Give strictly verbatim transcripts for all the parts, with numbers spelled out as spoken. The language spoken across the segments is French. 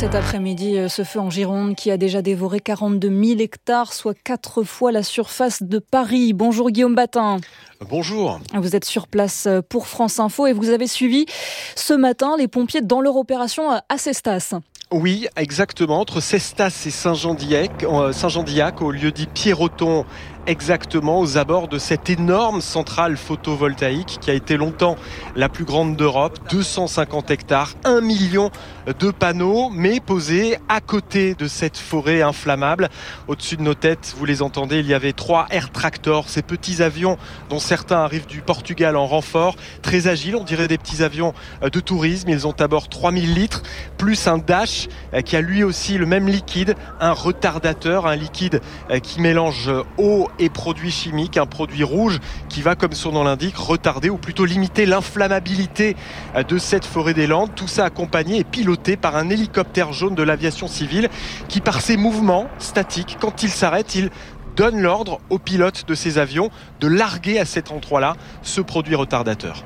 Cet après-midi, ce feu en Gironde qui a déjà dévoré quarante-deux mille hectares, soit quatre fois la surface de Paris. Bonjour Guillaume Batin. Bonjour. Vous êtes sur place pour France Info et vous avez suivi ce matin les pompiers dans leur opération à Cestas. Oui, exactement, entre Cestas et Saint-Jean-d'Iac, Saint-Jean-d'Iac, au lieu dit Pierreton, exactement aux abords de cette énorme centrale photovoltaïque qui a été longtemps la plus grande d'Europe, deux cent cinquante hectares, un million de panneaux, mais posés à côté de cette forêt inflammable. Au-dessus de nos têtes, vous les entendez, il y avait trois Air Tractor, ces petits avions dont certains arrivent du Portugal en renfort, très agiles, on dirait des petits avions de tourisme. Ils ont à bord trois mille litres, plus un Dash qui a lui aussi le même liquide, un retardateur, un liquide qui mélange eau et produits chimiques, un produit rouge qui va, comme son nom l'indique, retarder ou plutôt limiter l'inflammabilité de cette forêt des Landes. Tout ça accompagné et piloté par un hélicoptère jaune de l'aviation civile qui, par ses mouvements statiques, quand il s'arrête, il donne l'ordre aux pilotes de ces avions de larguer à cet endroit-là ce produit retardateur.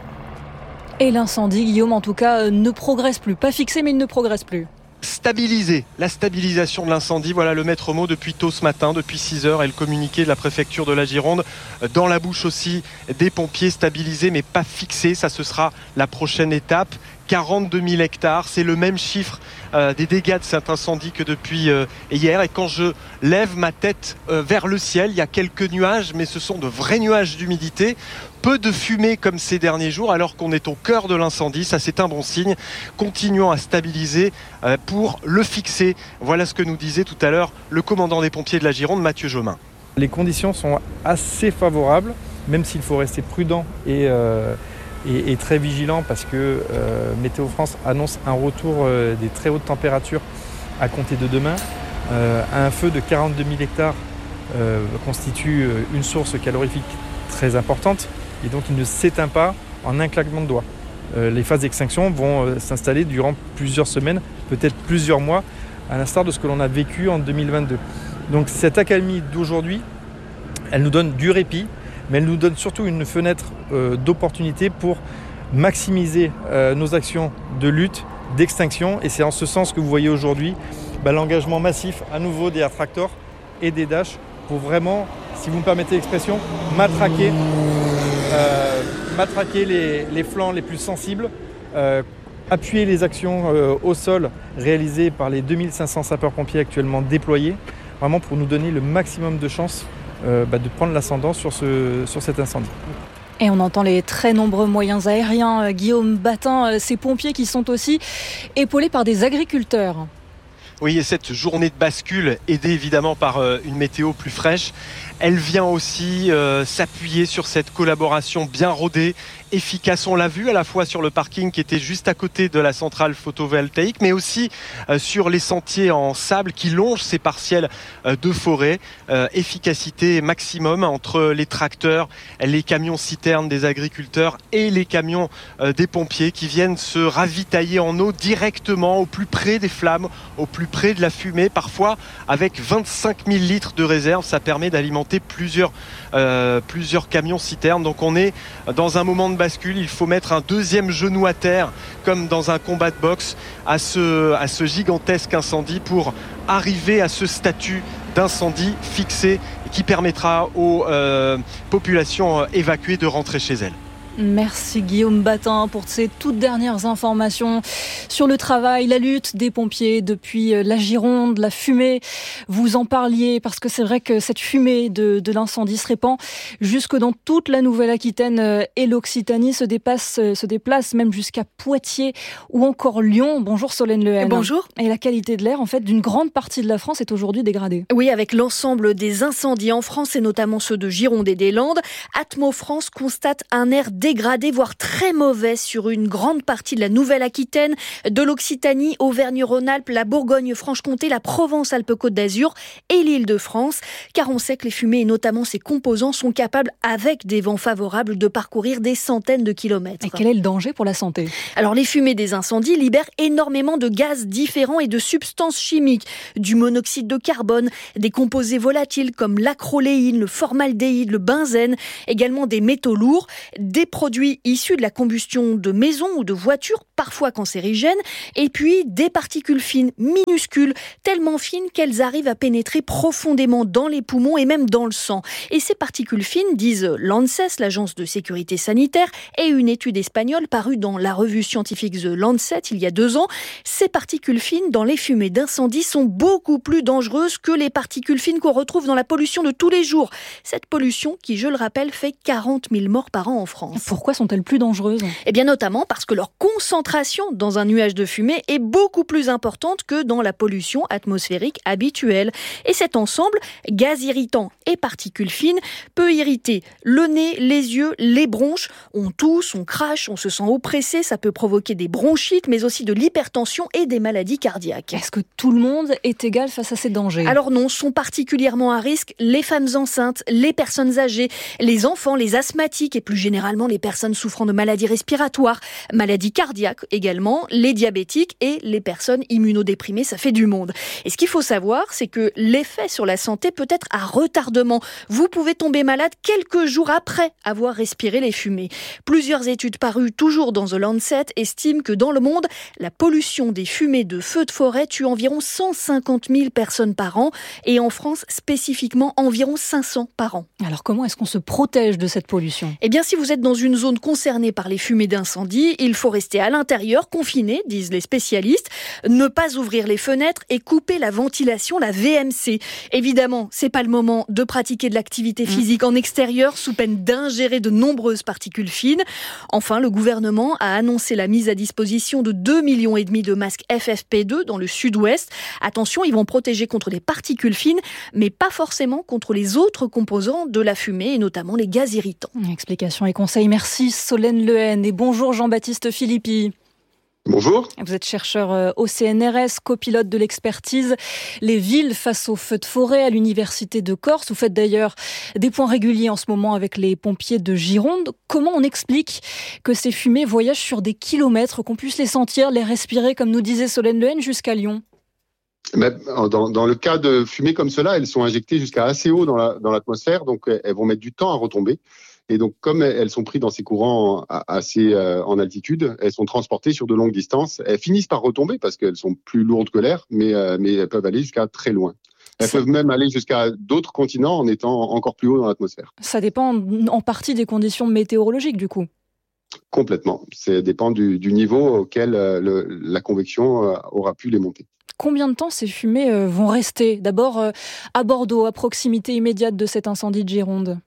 Et l'incendie, Guillaume, en tout cas, ne progresse plus. Pas fixé, mais il ne progresse plus. Stabiliser, la stabilisation de l'incendie, voilà le maître mot depuis tôt ce matin, depuis six heures, et le communiqué de la préfecture de la Gironde, dans la bouche aussi des pompiers, stabilisés mais pas fixés, ça ce sera la prochaine étape. quarante-deux mille hectares, c'est le même chiffre euh, des dégâts de cet incendie que depuis euh, hier. Et quand je lève ma tête euh, vers le ciel, il y a quelques nuages, mais ce sont de vrais nuages d'humidité. Peu de fumée comme ces derniers jours, alors qu'on est au cœur de l'incendie. Ça, c'est un bon signe. Continuons à stabiliser euh, pour le fixer. Voilà ce que nous disait tout à l'heure le commandant des pompiers de la Gironde, Mathieu Jomin. Les conditions sont assez favorables, même s'il faut rester prudent et... Euh Et, et très vigilant parce que euh, Météo France annonce un retour euh, des très hautes températures à compter de demain. Euh, un feu de quarante-deux mille hectares euh, constitue une source calorifique très importante et donc il ne s'éteint pas en un claquement de doigts. Euh, les phases d'extinction vont euh, s'installer durant plusieurs semaines, peut-être plusieurs mois, à l'instar de ce que l'on a vécu en deux mille vingt-deux. Donc cette accalmie d'aujourd'hui, elle nous donne du répit, mais elle nous donne surtout une fenêtre euh, d'opportunité pour maximiser euh, nos actions de lutte, d'extinction. Et c'est en ce sens que vous voyez aujourd'hui bah, l'engagement massif à nouveau des Air Tractor et des Dash pour vraiment, si vous me permettez l'expression, matraquer, euh, matraquer les, les flancs les plus sensibles, euh, appuyer les actions euh, au sol réalisées par les deux mille cinq cents sapeurs-pompiers actuellement déployés, vraiment pour nous donner le maximum de chances Euh, bah, de prendre l'ascendant sur, ce, sur cet incendie. Et on entend les très nombreux moyens aériens. Guillaume Batin, ces pompiers qui sont aussi épaulés par des agriculteurs. Oui, et cette journée de bascule, aidée évidemment par euh, une météo plus fraîche, elle vient aussi euh, s'appuyer sur cette collaboration bien rodée, efficace. On l'a vu à la fois sur le parking qui était juste à côté de la centrale photovoltaïque, mais aussi euh, sur les sentiers en sable qui longent ces partiels euh, de forêt. Euh, efficacité maximum entre les tracteurs, les camions citernes des agriculteurs et les camions euh, des pompiers qui viennent se ravitailler en eau directement au plus près des flammes, au plus près de la fumée, parfois avec vingt-cinq mille litres de réserve. Ça permet d'alimenter plusieurs, euh, plusieurs camions citernes. Donc on est dans un moment de bascule, il faut mettre un deuxième genou à terre comme dans un combat de boxe à ce, à ce gigantesque incendie pour arriver à ce statut d'incendie fixé qui permettra aux euh, populations évacuées de rentrer chez elles. Merci Guillaume Batin pour ces toutes dernières informations sur le travail, la lutte des pompiers depuis la Gironde, la fumée. Vous en parliez parce que c'est vrai que cette fumée de, de l'incendie se répand jusque dans toute la Nouvelle-Aquitaine et l'Occitanie, se dépasse, se déplace même jusqu'à Poitiers ou encore Lyon. Bonjour Solène Lehen. Bonjour. Et la qualité de l'air en fait d'une grande partie de la France est aujourd'hui dégradée. Oui, avec l'ensemble des incendies en France et notamment ceux de Gironde et des Landes, Atmo France constate un air dégradé, voire très mauvais sur une grande partie de la Nouvelle-Aquitaine, de l'Occitanie, Auvergne-Rhône-Alpes, la Bourgogne-Franche-Comté, la Provence-Alpes-Côte d'Azur et l'Île-de-France. Car on sait que les fumées et notamment ses composants sont capables, avec des vents favorables, de parcourir des centaines de kilomètres. Et quel est le danger pour la santé ? Alors les fumées des incendies libèrent énormément de gaz différents et de substances chimiques, du monoxyde de carbone, des composés volatiles comme l'acroléine, le formaldéhyde, le benzène, également des métaux lourds, des produits issus de la combustion de maisons ou de voitures, parfois cancérigènes, et puis des particules fines, minuscules, tellement fines qu'elles arrivent à pénétrer profondément dans les poumons et même dans le sang. Et ces particules fines, disent l'ANSES, l'agence de sécurité sanitaire, et une étude espagnole parue dans la revue scientifique The Lancet il y a deux ans, ces particules fines dans les fumées d'incendie sont beaucoup plus dangereuses que les particules fines qu'on retrouve dans la pollution de tous les jours. Cette pollution qui, je le rappelle, fait quarante mille morts par an en France. Pourquoi sont-elles plus dangereuses ? Eh bien notamment parce que leur concentration dans un nuage de fumée est beaucoup plus importante que dans la pollution atmosphérique habituelle. Et cet ensemble, gaz irritants et particules fines, peut irriter le nez, les yeux, les bronches. On tousse, on crache, on se sent oppressé, ça peut provoquer des bronchites, mais aussi de l'hypertension et des maladies cardiaques. Est-ce que tout le monde est égal face à ces dangers ? Alors non, sont particulièrement à risque les femmes enceintes, les personnes âgées, les enfants, les asthmatiques et plus généralement les personnes souffrant de maladies respiratoires, maladies cardiaques également, les diabétiques et les personnes immunodéprimées, ça fait du monde. Et ce qu'il faut savoir, c'est que l'effet sur la santé peut être à retardement. Vous pouvez tomber malade quelques jours après avoir respiré les fumées. Plusieurs études parues toujours dans The Lancet estiment que dans le monde, la pollution des fumées de feux de forêt tue environ cent cinquante mille personnes par an et en France spécifiquement environ cinq cents par an. Alors comment est-ce qu'on se protège de cette pollution ? Eh bien si vous êtes dans une zone concernée par les fumées d'incendie, il faut rester à l'intérieur, confiné, disent les spécialistes, ne pas ouvrir les fenêtres et couper la ventilation, la V M C. Évidemment, c'est pas le moment de pratiquer de l'activité physique en extérieur sous peine d'ingérer de nombreuses particules fines. Enfin, le gouvernement a annoncé la mise à disposition de deux millions et demi de masques F F P deux dans le sud-ouest. Attention, ils vont protéger contre les particules fines, mais pas forcément contre les autres composants de la fumée, et notamment les gaz irritants. Explications et conseils. Merci Solène Lehen et bonjour Jean-Baptiste Philippi. Bonjour. Vous êtes chercheur au C N R S, copilote de l'expertise Les villes face aux feux de forêt à l'Université de Corse. Vous faites d'ailleurs des points réguliers en ce moment avec les pompiers de Gironde. Comment on explique que ces fumées voyagent sur des kilomètres, qu'on puisse les sentir, les respirer, comme nous disait Solène Lehen, jusqu'à Lyon ? Dans, dans le cas de fumées comme cela, elles sont injectées jusqu'à assez haut dans, la, dans l'atmosphère, donc elles vont mettre du temps à retomber. Et donc, comme elles sont prises dans ces courants assez euh, en altitude, elles sont transportées sur de longues distances. Elles finissent par retomber parce qu'elles sont plus lourdes que l'air, mais, euh, mais elles peuvent aller jusqu'à très loin. Elles peuvent même aller jusqu'à d'autres continents en étant encore plus haut dans l'atmosphère. Ça dépend en partie des conditions météorologiques, du coup. Complètement. Ça dépend du, du niveau auquel euh, le, la convection euh, aura pu les monter. Combien de temps ces fumées euh, vont rester ? D'abord euh, à Bordeaux, à proximité immédiate de cet incendie de Gironde.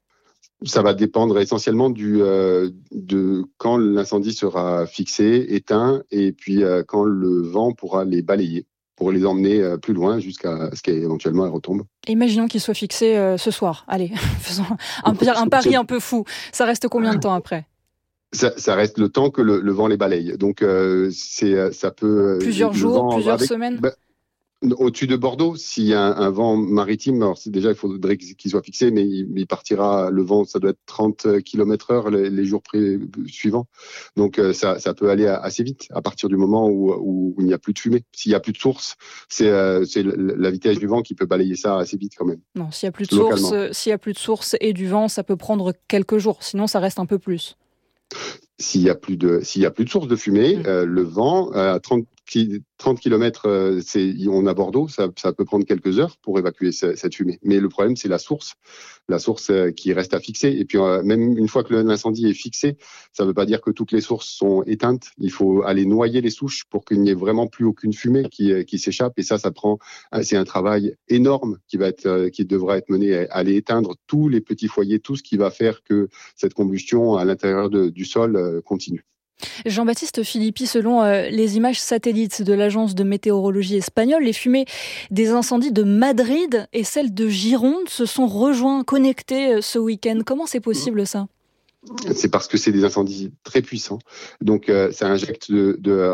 Ça va dépendre essentiellement du, euh, de quand l'incendie sera fixé, éteint, et puis euh, quand le vent pourra les balayer pour les emmener euh, plus loin jusqu'à ce qu'éventuellement elles retombent. Imaginons qu'il soit fixé euh, ce soir. Allez, faisons un, un pari un peu fou. Ça reste combien de temps après ? Ça, ça reste le temps que le, le vent les balaye. Donc euh, c'est, ça peut plusieurs jours, plusieurs avec, semaines. Bah, au-dessus de Bordeaux, s'il y a un, un vent maritime, alors c'est déjà il faudrait qu'il soit fixé, mais il, il partira, le vent, ça doit être trente kilomètres heure les, les jours pré- suivants. Donc euh, ça, ça peut aller assez vite à partir du moment où, où, où il n'y a plus de fumée. S'il n'y a plus de source, c'est, euh, c'est la vitesse du vent qui peut balayer ça assez vite quand même. Non, s'il n'y a plus de source, s'il y a plus de source et du vent, ça peut prendre quelques jours. Sinon, ça reste un peu plus. S'il y a plus de, s'il y a plus de source de fumée, mmh. euh, le vent à trente kilomètres, euh, c'est, on a Bordeaux, ça, ça peut prendre quelques heures pour évacuer ce, cette fumée. Mais le problème, c'est la source, la source euh, qui reste à fixer. Et puis, euh, même une fois que l'incendie est fixé, ça ne veut pas dire que toutes les sources sont éteintes. Il faut aller noyer les souches pour qu'il n'y ait vraiment plus aucune fumée qui, qui s'échappe. Et ça, ça prend, c'est un travail énorme qui va être, euh, qui devra être mené à aller éteindre tous les petits foyers, tout ce qui va faire que cette combustion à l'intérieur de, du sol euh, continue. Jean-Baptiste Philippi, selon euh, les images satellites de l'agence de météorologie espagnole, les fumées des incendies de Madrid et celles de Gironde se sont rejoints, connectés euh, ce week-end. Comment c'est possible ça ? C'est parce que c'est des incendies très puissants. Donc, euh, ça injecte de, de, en,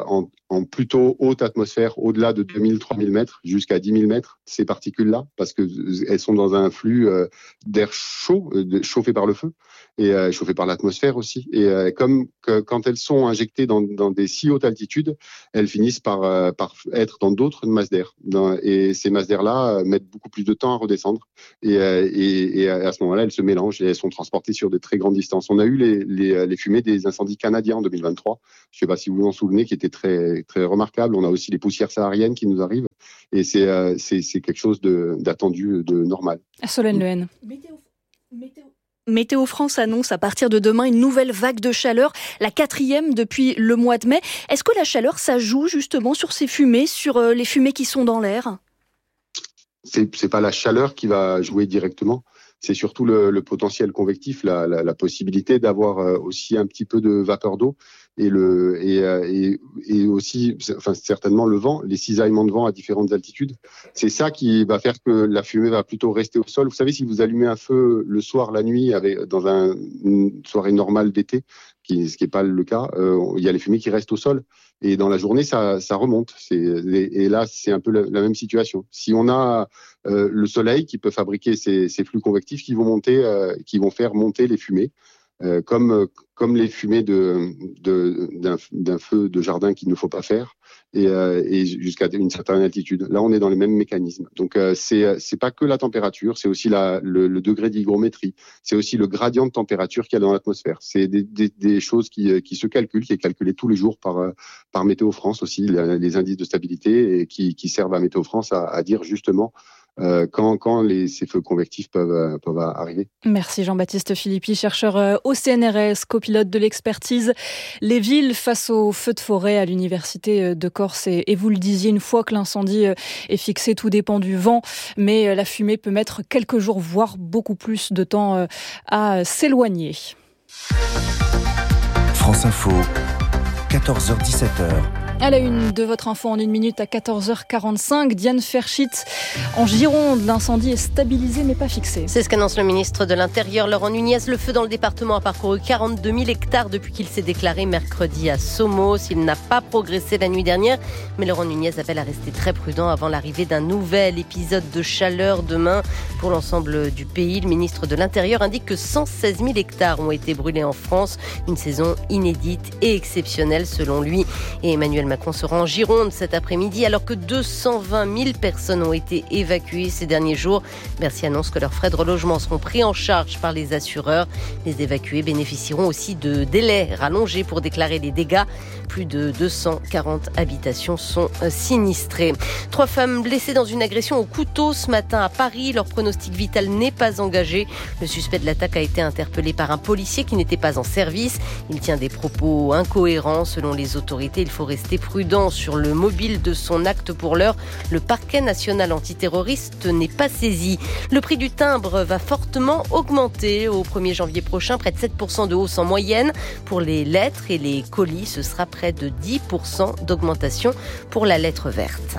en plutôt haute atmosphère, au-delà de deux mille, trois mille mètres, jusqu'à dix mille mètres, ces particules-là, parce qu'elles sont dans un flux euh, d'air chaud, euh, chauffé par le feu, et euh, chauffé par l'atmosphère aussi. Et euh, comme que, quand elles sont injectées dans, dans des si hautes altitudes, elles finissent par, euh, par être dans d'autres masses d'air. Dans, et ces masses d'air-là euh, mettent beaucoup plus de temps à redescendre. Et, euh, et, et à ce moment-là, elles se mélangent et elles sont transportées sur de très grandes distances. On a eu les, les, les fumées des incendies canadiens en deux mille vingt-trois. Je ne sais pas si vous vous en souvenez, qui étaient très, très remarquables. On a aussi les poussières sahariennes qui nous arrivent. Et c'est, euh, c'est, c'est quelque chose de, d'attendu, de normal. Solène Lehen. Météo, météo. Météo France annonce à partir de demain une nouvelle vague de chaleur, la quatrième depuis le mois de mai. Est-ce que la chaleur, ça joue justement sur ces fumées, sur les fumées qui sont dans l'air ? C'est, c'est pas la chaleur qui va jouer directement. C'est surtout le, le potentiel convectif, la, la, la possibilité d'avoir aussi un petit peu de vapeur d'eau et, le, et, et, et aussi, enfin, certainement le vent, les cisaillements de vent à différentes altitudes. C'est ça qui va faire que la fumée va plutôt rester au sol. Vous savez, si vous allumez un feu le soir, la nuit, avec, dans un, une soirée normale d'été, qui, ce qui n'est pas le cas, euh, il y a les fumées qui restent au sol. Et dans la journée, ça, ça remonte. C'est, et là, c'est un peu la, la même situation. Si on a euh, le soleil qui peut fabriquer ces, ces flux convectifs qui vont monter, euh, qui vont faire monter les fumées, euh, comme comme les fumées de, de d'un, d'un feu de jardin qu'il ne faut pas faire, et, euh, et jusqu'à une certaine altitude. Là, on est dans les mêmes mécanismes. Donc, euh, c'est c'est pas que la température, c'est aussi la, le, le degré d'hygrométrie, c'est aussi le gradient de température qu'il y a dans l'atmosphère. C'est des, des, des choses qui, qui se calculent, qui est calculé tous les jours par par Météo France aussi, les indices de stabilité, et qui, qui servent à Météo France à, à dire justement Euh, quand, quand les, ces feux convectifs peuvent, euh, peuvent arriver. Merci Jean-Baptiste Philippi, chercheur au C N R S, copilote de l'expertise Les villes face aux feux de forêt à l'Université de Corse. Et, et vous le disiez, une fois que l'incendie est fixé, tout dépend du vent, mais la fumée peut mettre quelques jours, voire beaucoup plus de temps à s'éloigner. France Info, quatorze heures dix-sept heures. À la une de votre info en une minute à quatorze heures quarante-cinq, Diane Ferchit, en Gironde, l'incendie est stabilisé mais pas fixé. C'est ce qu'annonce le ministre de l'Intérieur, Laurent Nunez. Le feu dans le département a parcouru quarante-deux mille hectares depuis qu'il s'est déclaré mercredi à Somos. Il n'a pas progressé la nuit dernière, mais Laurent Nunez appelle à rester très prudent avant l'arrivée d'un nouvel épisode de chaleur demain pour l'ensemble du pays. Le ministre de l'Intérieur indique que cent seize mille hectares ont été brûlés en France. Une saison inédite et exceptionnelle selon lui. Et Emmanuel Macron sera en Gironde cet après-midi alors que deux cent vingt mille personnes ont été évacuées ces derniers jours. Bercy annonce que leurs frais de relogement seront pris en charge par les assureurs. Les évacués bénéficieront aussi de délais rallongés pour déclarer les dégâts. Plus de deux cent quarante habitations sont sinistrées. Trois femmes blessées dans une agression au couteau ce matin à Paris. Leur pronostic vital n'est pas engagé. Le suspect de l'attaque a été interpellé par un policier qui n'était pas en service. Il tient des propos incohérents. Selon les autorités, il faut rester prudent sur le mobile de son acte. Pour l'heure, le parquet national antiterroriste n'est pas saisi. Le prix du timbre va fortement augmenter au premier janvier prochain, près de sept pour cent de hausse en moyenne. Pour les lettres et les colis, ce sera près de dix pour cent d'augmentation pour la lettre verte.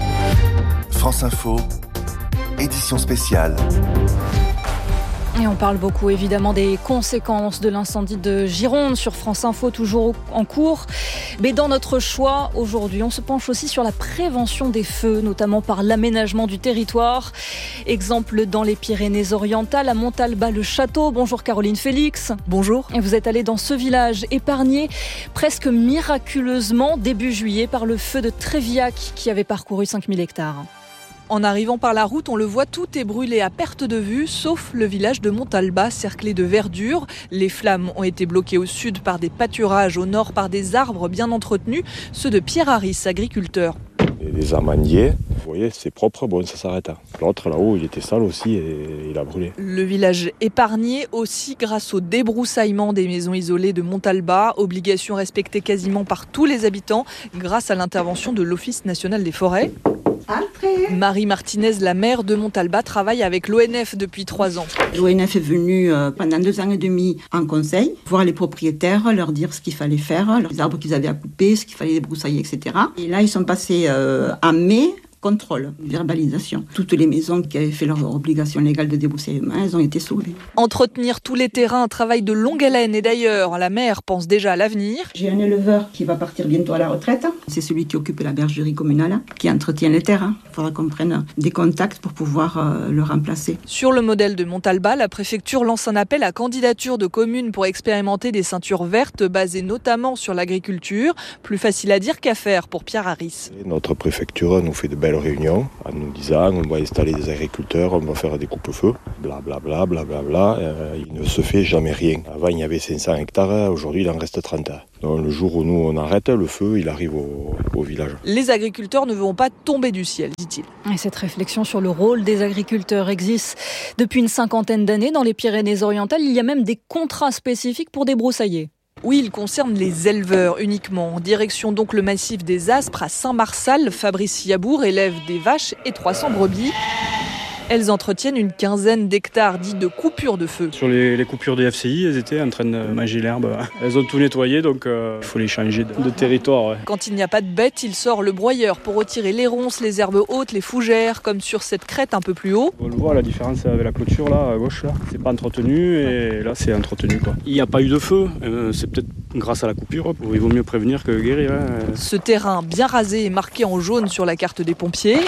France Info, édition spéciale. Et on parle beaucoup évidemment des conséquences de l'incendie de Gironde sur France Info, toujours en cours. Mais dans notre choix, aujourd'hui, on se penche aussi sur la prévention des feux, notamment par l'aménagement du territoire. Exemple dans les Pyrénées-Orientales, à Montalbas-le-Château. Bonjour Caroline Félix. Bonjour. Et vous êtes allée dans ce village épargné presque miraculeusement début juillet par le feu de Tréviac qui avait parcouru cinq mille hectares. En arrivant par la route, on le voit, tout est brûlé à perte de vue, sauf le village de Montalbas, cerclé de verdure. Les flammes ont été bloquées au sud par des pâturages, au nord par des arbres bien entretenus, ceux de Pierre Harris, agriculteur. Et les amandiers, vous voyez, c'est propre, bon, ça s'arrête. L'autre, là-haut, il était sale aussi et il a brûlé. Le village épargné aussi grâce au débroussaillement des maisons isolées de Montalbas, obligation respectée quasiment par tous les habitants grâce à l'intervention de l'Office national des forêts. Après. Marie Martinez, la maire de Montalbas, travaille avec l'O N F depuis trois ans. L'O N F est venu euh, pendant deux ans et demi en conseil, voir les propriétaires, leur dire ce qu'il fallait faire, les arbres qu'ils avaient à couper, ce qu'il fallait débroussailler, et cetera. Et là, ils sont passés euh, en mai contrôle, verbalisation. Toutes les maisons qui avaient fait leur obligation légale de débroussaillement, elles ont été sauvées. Entretenir tous les terrains, un travail de longue haleine. Et d'ailleurs, la maire pense déjà à l'avenir. J'ai un éleveur qui va partir bientôt à la retraite. C'est celui qui occupe la bergerie communale, qui entretient les terrains. Il faudra qu'on prenne des contacts pour pouvoir euh, le remplacer. Sur le modèle de Montalba, la préfecture lance un appel à candidature de communes pour expérimenter des ceintures vertes basées notamment sur l'agriculture. Plus facile à dire qu'à faire pour Pierre Harris. Notre préfecture nous fait de belles réunions en nous disant on va installer des agriculteurs, on va faire des coupes-feux, blablabla, blablabla. Euh, il ne se fait jamais rien. Avant il y avait cinq cents hectares, aujourd'hui il en reste trente. Donc, le jour où nous on arrête, le feu il arrive au, au village. Les agriculteurs ne vont pas tomber du ciel, dit-il. Et cette réflexion sur le rôle des agriculteurs existe depuis une cinquantaine d'années dans les Pyrénées-Orientales. Il y a même des contrats spécifiques pour débroussailler. Oui, il concerne les éleveurs uniquement. En direction donc le massif des Aspres à Saint-Marsal, Fabrice Yabour élève des vaches et trois cents brebis. Elles entretiennent une quinzaine d'hectares dits de coupures de feu. Sur les, les coupures des F C I, elles étaient en train de manger l'herbe. Elles ont tout nettoyé, donc euh, il faut les changer de, de territoire. Ouais. Quand il n'y a pas de bêtes, il sort le broyeur pour retirer les ronces, les herbes hautes, les fougères, comme sur cette crête un peu plus haut. On le voit, la différence avec la clôture là, à gauche, là. C'est pas entretenu et là c'est entretenu, quoi. Il n'y a pas eu de feu, euh, c'est peut-être grâce à la coupure. Il vaut mieux prévenir que guérir. Hein. Ce terrain bien rasé est marqué en jaune sur la carte des pompiers.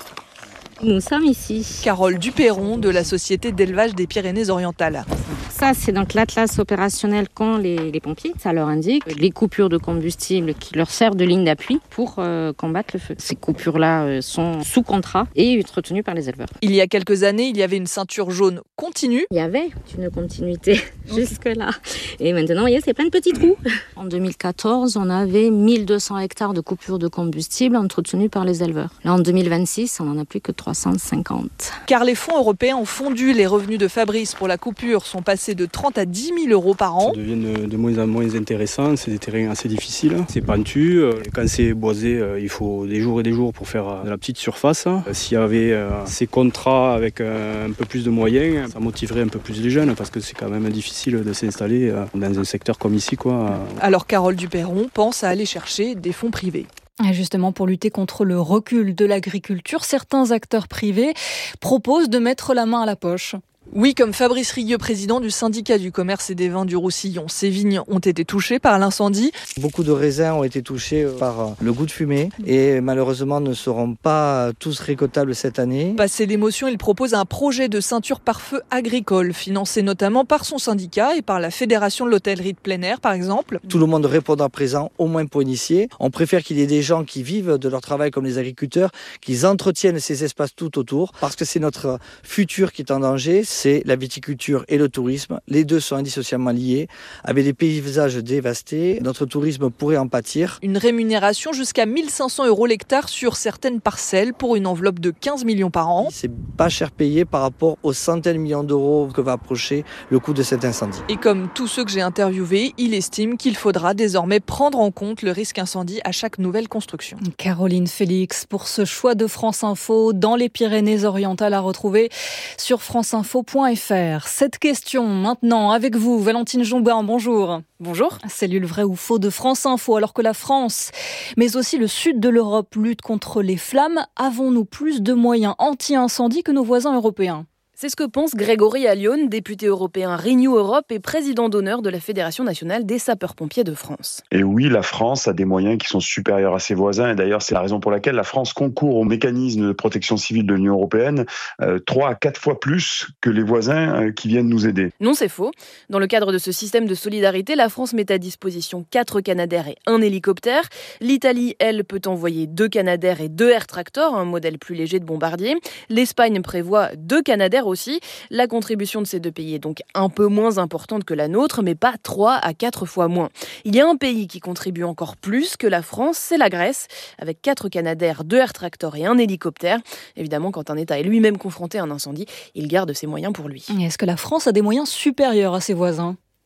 Nous sommes ici. Carole Duperron de la Société d'élevage des Pyrénées-Orientales. Ça, c'est donc l'atlas opérationnel qu'ont les, les pompiers. Ça leur indique les coupures de combustible qui leur servent de ligne d'appui pour euh, combattre le feu. Ces coupures-là euh, sont sous contrat et entretenues par les éleveurs. Il y a quelques années, il y avait une ceinture jaune continue. Il y avait une continuité jusque-là. Et maintenant, vous voyez, c'est plein de petits trous. En deux mille quatorze, on avait mille deux cents hectares de coupures de combustible entretenues par les éleveurs. Là, en deux mille vingt-six, on n'en a plus que trois cent cinquante. Car les fonds européens ont fondu. Les revenus de Fabrice pour la coupure sont passés de trente à dix mille euros par an. Ça devient de moins en moins intéressant. C'est des terrains assez difficiles. C'est pentu. Quand c'est boisé, il faut des jours et des jours pour faire de la petite surface. S'il y avait ces contrats avec un peu plus de moyens, ça motiverait un peu plus les jeunes parce que c'est quand même difficile de s'installer dans un secteur comme ici, quoi. Alors Carole Duperron pense à aller chercher des fonds privés. Et justement, pour lutter contre le recul de l'agriculture, certains acteurs privés proposent de mettre la main à la poche. Oui, comme Fabrice Rieux, président du syndicat du commerce et des vins du Roussillon. Ces vignes ont été touchées par l'incendie. Beaucoup de raisins ont été touchés par le goût de fumée et malheureusement ne seront pas tous récoltables cette année. Passé l'émotion, il propose un projet de ceinture pare-feu agricole, financé notamment par son syndicat et par la Fédération de l'hôtellerie de plein air, par exemple. Tout le monde répondra présent, au moins pour initier. On préfère qu'il y ait des gens qui vivent de leur travail comme les agriculteurs, qui entretiennent ces espaces tout autour, parce que c'est notre futur qui est en danger. C'est la viticulture et le tourisme. Les deux sont indissociablement liés. Avec des paysages dévastés, notre tourisme pourrait en pâtir. Une rémunération jusqu'à mille cinq cents euros l'hectare sur certaines parcelles pour une enveloppe de quinze millions par an. C'est pas cher payé par rapport aux centaines de millions d'euros que va approcher le coût de cet incendie. Et comme tous ceux que j'ai interviewés, il estime qu'il faudra désormais prendre en compte le risque incendie à chaque nouvelle construction. Caroline Félix pour ce choix de France Info dans les Pyrénées-Orientales à retrouver sur franceinfo point f r. Cette question maintenant avec vous, Valentine Joubin, bonjour. Bonjour. Cellule vrai ou faux de France Info. Alors que la France, mais aussi le sud de l'Europe luttent contre les flammes, avons-nous plus de moyens anti-incendie que nos voisins européens ? C'est ce que pense Grégory Allione, député européen Renew Europe et président d'honneur de la Fédération nationale des sapeurs-pompiers de France. Et oui, la France a des moyens qui sont supérieurs à ses voisins. Et d'ailleurs, c'est la raison pour laquelle la France concourt au mécanisme de protection civile de l'Union européenne euh, trois à quatre fois plus que les voisins euh, qui viennent nous aider. Non, c'est faux. Dans le cadre de ce système de solidarité, la France met à disposition quatre Canadair et un hélicoptère. L'Italie, elle, peut envoyer deux Canadair et deux Air Tractor, un modèle plus léger de bombardier. L'Espagne prévoit deux Canadair aussi. La contribution de ces deux pays est donc un peu moins importante que la nôtre, mais pas trois à quatre fois moins. Il y a un pays qui contribue encore plus que la France, c'est la Grèce, avec quatre Canadair, deux Air Tractor et un hélicoptère. Évidemment, quand un État est lui-même confronté à un incendie, il garde ses moyens pour lui. Est-ce que la France a des moyens supérieurs à ses voisins ?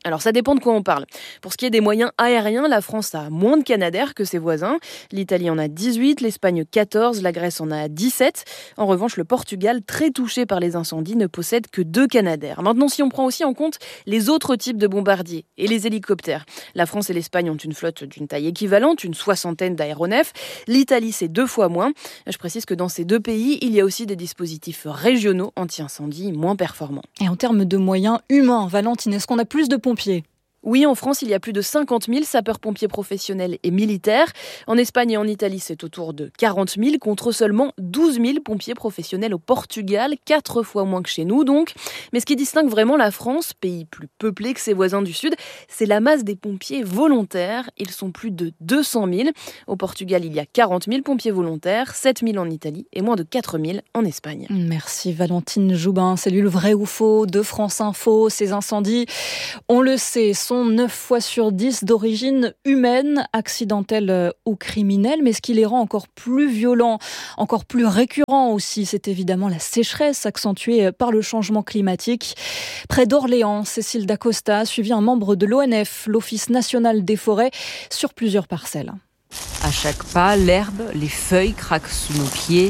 Alors ça dépend de quoi on parle. Pour ce qui est des moyens aériens, la France a moins de Canadair que ses voisins. L'Italie en a dix-huit, l'Espagne quatorze, la Grèce en a dix-sept. En revanche, le Portugal, très touché par les incendies, ne possède que deux Canadair. Maintenant, si on prend aussi en compte les autres types de bombardiers et les hélicoptères, la France et l'Espagne ont une flotte d'une taille équivalente, une soixantaine d'aéronefs. L'Italie, c'est deux fois moins. Je précise que dans ces deux pays, il y a aussi des dispositifs régionaux anti-incendie moins performants. Et en termes de moyens humains, Valentine, est-ce qu'on a plus de pompiers ? Oui, en France, il y a plus de cinquante mille sapeurs-pompiers professionnels et militaires. En Espagne et en Italie, c'est autour de quarante mille contre seulement douze mille pompiers professionnels au Portugal, quatre fois moins que chez nous donc. Mais ce qui distingue vraiment la France, pays plus peuplé que ses voisins du Sud, c'est la masse des pompiers volontaires. Ils sont plus de deux cent mille. Au Portugal, il y a quarante mille pompiers volontaires, sept mille en Italie et moins de quatre mille en Espagne. Merci Valentine Joubin. Salut le vrai ou faux de France Info. Ces incendies, on le sait, sont neuf fois sur dix d'origine humaine, accidentelle ou criminelle. Mais ce qui les rend encore plus violents, encore plus récurrents aussi, c'est évidemment la sécheresse accentuée par le changement climatique. Près d'Orléans, Cécile Dacosta a suivi un membre de l'O N F, l'Office national des forêts, sur plusieurs parcelles. À chaque pas, l'herbe, les feuilles craquent sous nos pieds.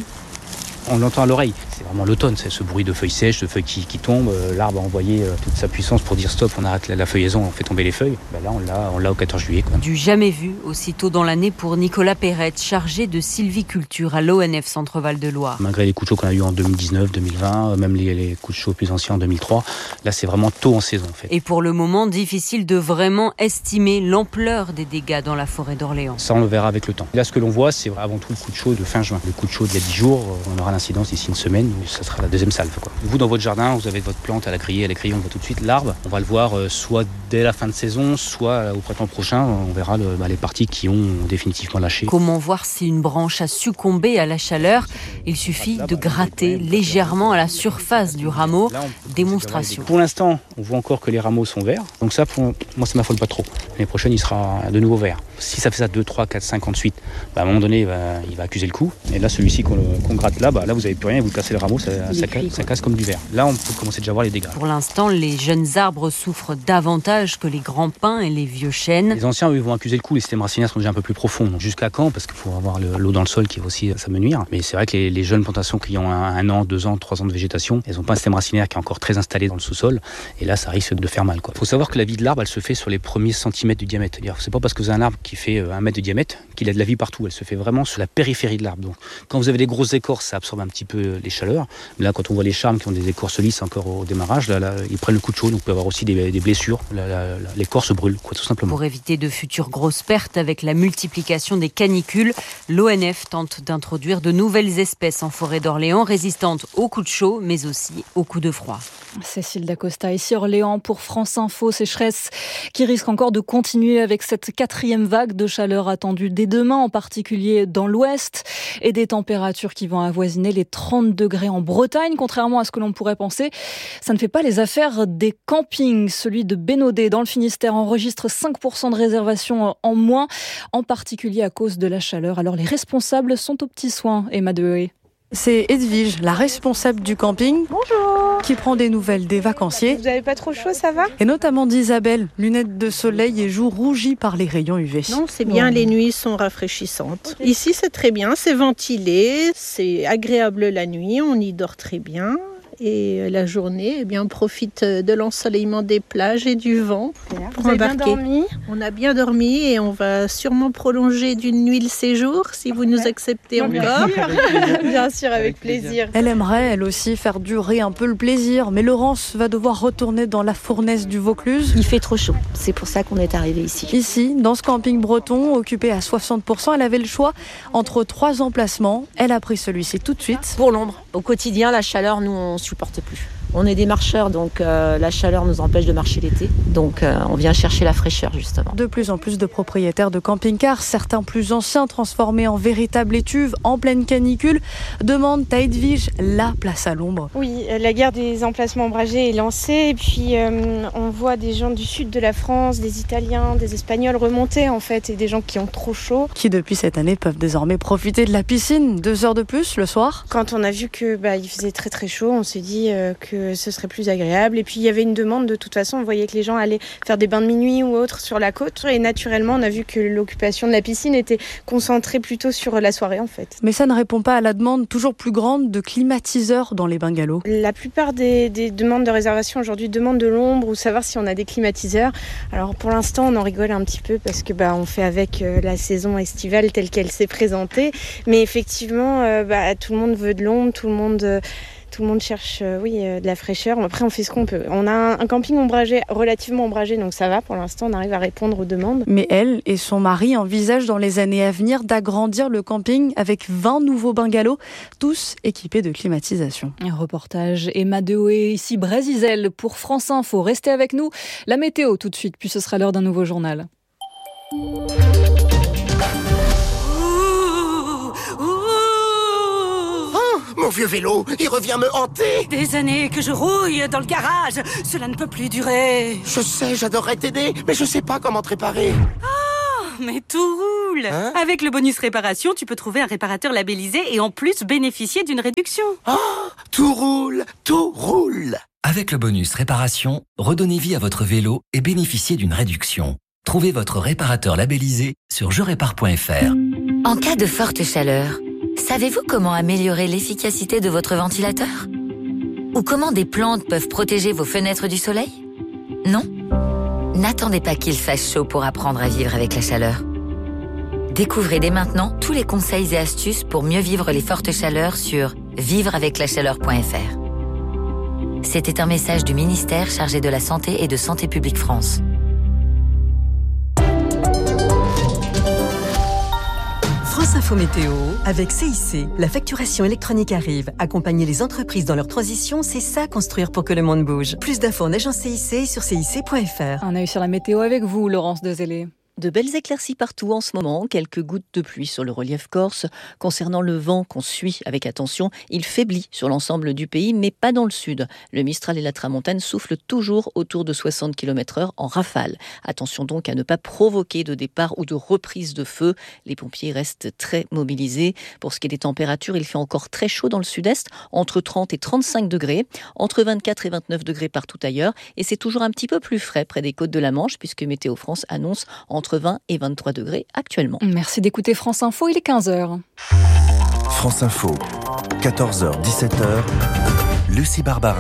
On l'entend à l'oreille. C'est vraiment l'automne, c'est ce bruit de feuilles sèches, de feuilles qui, qui tombent. L'arbre a envoyé toute sa puissance pour dire stop, on arrête la, la feuillaison, on fait tomber les feuilles. Ben là, on l'a, on l'a au quatorze juillet. Quoi. Du jamais vu, aussitôt dans l'année pour Nicolas Perrette, chargé de sylviculture à l'O N F Centre-Val de Loire. Malgré les coups de chaud qu'on a eu en deux mille dix-neuf, deux mille vingt, même les, les coups de chaud plus anciens en deux mille trois, là c'est vraiment tôt en saison en fait. Et pour le moment, difficile de vraiment estimer l'ampleur des dégâts dans la forêt d'Orléans. Ça on le verra avec le temps. Là ce que l'on voit, c'est avant tout le coup de chaud de fin juin. Le coup de chaud d'il y a dix jours, on aura l'incidence d'ici une semaine, ça sera la deuxième salve. Quoi. Vous, dans votre jardin, vous avez votre plante à la griller, à la griller, on voit tout de suite l'arbre. On va le voir euh, soit dès la fin de saison, soit euh, au printemps prochain. On verra le, bah, les parties qui ont définitivement lâché. Comment voir si une branche a succombé à la chaleur ? Il suffit de gratter légèrement à la surface du rameau. Démonstration. Pour l'instant, on voit encore que les rameaux sont verts. Donc ça, pour moi, ça m'affole pas trop. L'année prochaine, il sera de nouveau vert. Si ça fait ça deux, trois, quatre, cinq ans de suite, bah, à un moment donné, il va, il va accuser le coup. Et là, celui-ci qu'on, qu'on gratte là, bah, là, vous n'avez plus rien. Vous cassez le rameau, ça, ça, casse, ça casse comme du verre. Là, on peut commencer déjà à voir les dégâts. Pour l'instant, les jeunes arbres souffrent davantage que les grands pins et les vieux chênes. Les anciens, eux, vont accuser le coup. Les systèmes racinaires sont déjà un peu plus profonds. Donc jusqu'à quand ? Parce qu'il faut avoir le, l'eau dans le sol qui va aussi s'amenuire. Mais c'est vrai que les, les jeunes plantations qui ont un, un an, deux ans, trois ans de végétation, elles n'ont pas un système racinaire qui est encore très installé dans le sous-sol. Et là, ça risque de faire mal. Il faut savoir que la vie de l'arbre, elle se fait sur les premiers centimètres du diamètre. C'est-à-dire, c'est pas parce que vous avez un arbre qui fait un mètre de diamètre qu'il a de la vie partout. Elle se fait vraiment sur la périphérie de l'arbre. Donc, quand vous avez des grosses écorces, ça absorbe un petit peu les chaleurs. Mais là, quand on voit les charmes qui ont des écorces lisses encore au démarrage, là, là, ils prennent le coup de chaud. Donc, on peut avoir aussi des, des blessures. La, la, la, l'écorce brûle, quoi, tout simplement. Pour éviter de futures grosses pertes avec la multiplication des canicules, l'O N F tente d'introduire de nouvelles espèces en forêt d'Orléans, résistantes aux coups de chaud, mais aussi aux coups de froid. Cécile Dacosta, ici Orléans pour France Info. Sécheresse qui risque encore de continuer avec cette quatrième vague de chaleur attendue dès demain, en particulier dans l'ouest, et des températures qui vont avoisiner les trente degrés en Bretagne. Contrairement à ce que l'on pourrait penser, ça ne fait pas les affaires des campings. Celui de Bénodet, dans le Finistère, enregistre cinq pour cent de réservations en moins, en particulier à cause de la chaleur. Alors les responsables sont aux petits soins. Emma Dehaye. C'est Edwige, la responsable du camping. Bonjour. Qui prend des nouvelles des vacanciers. Vous avez pas trop chaud, ça va ? Et notamment d'Isabelle, lunettes de soleil et joues rougies par les rayons U V. Non, c'est bien, oh. Les nuits sont rafraîchissantes. Ici, c'est très bien, c'est ventilé, c'est agréable la nuit, on y dort très bien. Et la journée, eh bien, on profite de l'ensoleillement des plages et du vent. Pour Vous avez bien dormi ? On a bien dormi et on va sûrement prolonger d'une nuit le séjour si vous nous acceptez non, encore. Bien, bien sûr, avec, avec plaisir. plaisir. Elle aimerait, elle aussi, faire durer un peu le plaisir, mais Laurence va devoir retourner dans la fournaise du Vaucluse. Il fait trop chaud, c'est pour ça qu'on est arrivé ici. Ici, dans ce camping breton, occupé à soixante pour cent, elle avait le choix entre trois emplacements. Elle a pris celui-ci tout de suite. Pour l'ombre. Au quotidien, la chaleur, nous, on supporte plus. On est des marcheurs, donc euh, la chaleur nous empêche de marcher l'été. Donc euh, on vient chercher la fraîcheur, justement. De plus en plus de propriétaires de camping-cars, certains plus anciens transformés en véritables étuves en pleine canicule, demandent à Edwige la place à l'ombre. Oui, la guerre des emplacements ombragés est lancée. Et puis euh, on voit des gens du sud de la France, des Italiens, des Espagnols remonter en fait, et des gens qui ont trop chaud. Qui depuis cette année peuvent désormais profiter de la piscine deux heures de plus le soir. Quand on a vu que bah, il faisait très très chaud, on s'est dit euh, que que ce serait plus agréable. Et puis il y avait une demande de toute façon, on voyait que les gens allaient faire des bains de minuit ou autres sur la côte et naturellement on a vu que l'occupation de la piscine était concentrée plutôt sur la soirée en fait. Mais ça ne répond pas à la demande toujours plus grande de climatiseurs dans les bungalows. La plupart des, des demandes de réservation aujourd'hui demandent de l'ombre ou savoir si on a des climatiseurs. Alors pour l'instant on en rigole un petit peu parce que bah, on fait avec euh, la saison estivale telle qu'elle s'est présentée. Mais effectivement euh, bah, tout le monde veut de l'ombre, tout le monde... Euh, Tout le monde cherche euh, oui, euh, de la fraîcheur. Après, on fait ce qu'on peut. On a un, un camping ombragé, relativement ombragé, donc ça va. Pour l'instant, on arrive à répondre aux demandes. Mais elle et son mari envisagent dans les années à venir d'agrandir le camping avec vingt nouveaux bungalows, tous équipés de climatisation. Un reportage Emma Dehoé, ici Brésil pour France Info. Restez avec nous. La météo tout de suite, puis ce sera l'heure d'un nouveau journal. Mon vieux vélo, il revient me hanter. Des années que je rouille dans le garage. Cela ne peut plus durer. Je sais, j'adorerais t'aider, mais je sais pas comment te réparer. Oh, mais tout roule. Hein? Avec le bonus réparation, tu peux trouver un réparateur labellisé et en plus bénéficier d'une réduction. Oh, tout roule, tout roule. Avec le bonus réparation, redonnez vie à votre vélo et bénéficiez d'une réduction. Trouvez votre réparateur labellisé sur je répare point f r. En cas de forte chaleur, savez-vous comment améliorer l'efficacité de votre ventilateur ? Ou comment des plantes peuvent protéger vos fenêtres du soleil ? Non ? N'attendez pas qu'il fasse chaud pour apprendre à vivre avec la chaleur. Découvrez dès maintenant tous les conseils et astuces pour mieux vivre les fortes chaleurs sur vivre avec la chaleur point f r. C'était un message du ministère chargé de la Santé et de Santé publique France. France Info Météo, avec C I C, la facturation électronique arrive. Accompagner les entreprises dans leur transition, c'est ça construire pour que le monde bouge. Plus d'infos en agence C I C sur C I C point f r. Un œil sur la météo avec vous, Laurence Dezellé. De belles éclaircies partout en ce moment, quelques gouttes de pluie sur le relief corse. Concernant le vent qu'on suit avec attention, il faiblit sur l'ensemble du pays, mais pas dans le sud. Le Mistral et la Tramontane soufflent toujours autour de soixante kilomètres heure en rafale. Attention donc à ne pas provoquer de départ ou de reprise de feu. Les pompiers restent très mobilisés. Pour ce qui est des températures, il fait encore très chaud dans le sud-est, entre trente et trente-cinq degrés, entre vingt-quatre et vingt-neuf degrés partout ailleurs. Et c'est toujours un petit peu plus frais près des côtes de la Manche, puisque Météo France annonce entre entre vingt et vingt-trois degrés actuellement. Merci d'écouter France Info, il est quinze heures. France Info, quatorze heures dix-sept heures, Lucie Barbarin.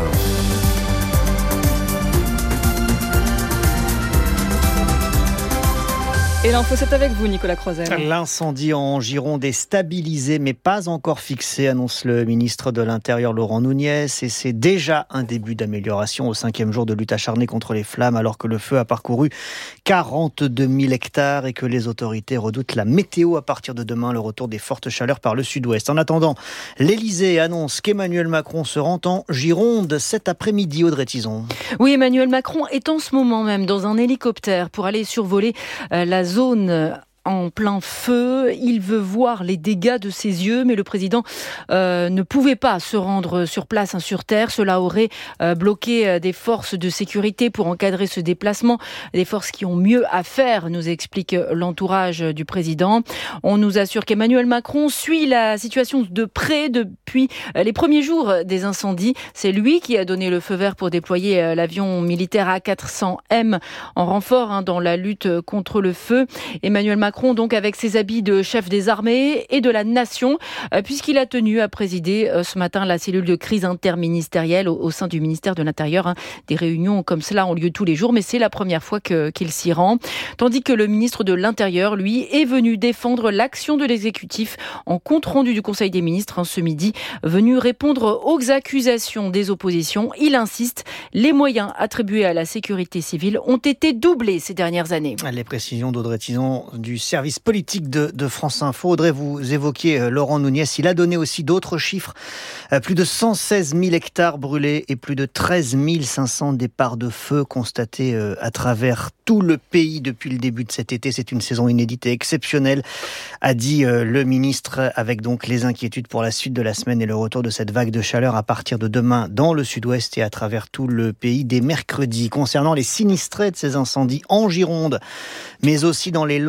Et l'info, c'est avec vous, Nicolas Crozel. L'incendie en Gironde est stabilisé, mais pas encore fixé, annonce le ministre de l'Intérieur Laurent Nunez. Et c'est déjà un début d'amélioration au cinquième jour de lutte acharnée contre les flammes, alors que le feu a parcouru quarante-deux mille hectares et que les autorités redoutent la météo à partir de demain, le retour des fortes chaleurs par le sud-ouest. En attendant, l'Élysée annonce qu'Emmanuel Macron se rend en Gironde cet après-midi, Audrey Tison. Oui, Emmanuel Macron est en ce moment même dans un hélicoptère pour aller survoler euh, la zone zone en plein feu. Il veut voir les dégâts de ses yeux, mais le président euh, ne pouvait pas se rendre sur place, hein, sur terre. Cela aurait euh, bloqué euh, des forces de sécurité pour encadrer ce déplacement. Des forces qui ont mieux à faire, nous explique l'entourage du président. On nous assure qu'Emmanuel Macron suit la situation de près depuis les premiers jours des incendies. C'est lui qui a donné le feu vert pour déployer euh, l'avion militaire A quatre cents M en renfort hein, dans la lutte contre le feu. Emmanuel Macron donc avec ses habits de chef des armées et de la nation, euh, puisqu'il a tenu à présider euh, ce matin la cellule de crise interministérielle au, au sein du ministère de l'Intérieur. Hein. Des réunions comme cela ont lieu tous les jours, mais c'est la première fois que, qu'il s'y rend. Tandis que le ministre de l'Intérieur, lui, est venu défendre l'action de l'exécutif en compte rendu du Conseil des ministres hein, ce midi, venu répondre aux accusations des oppositions. Il insiste, les moyens attribués à la sécurité civile ont été doublés ces dernières années. Les précisions d'Audrey Tison du service politique de, de France Info. Audrey, vous évoquiez euh, Laurent Nunez. Il a donné aussi d'autres chiffres. Euh, plus de cent seize mille hectares brûlés et plus de treize mille cinq cents départs de feu constatés euh, à travers tout le pays depuis le début de cet été. C'est une saison inédite et exceptionnelle, a dit euh, le ministre, avec donc les inquiétudes pour la suite de la semaine et le retour de cette vague de chaleur à partir de demain dans le sud-ouest et à travers tout le pays dès mercredi. Concernant les sinistrés de ces incendies en Gironde, mais aussi dans les Landes et le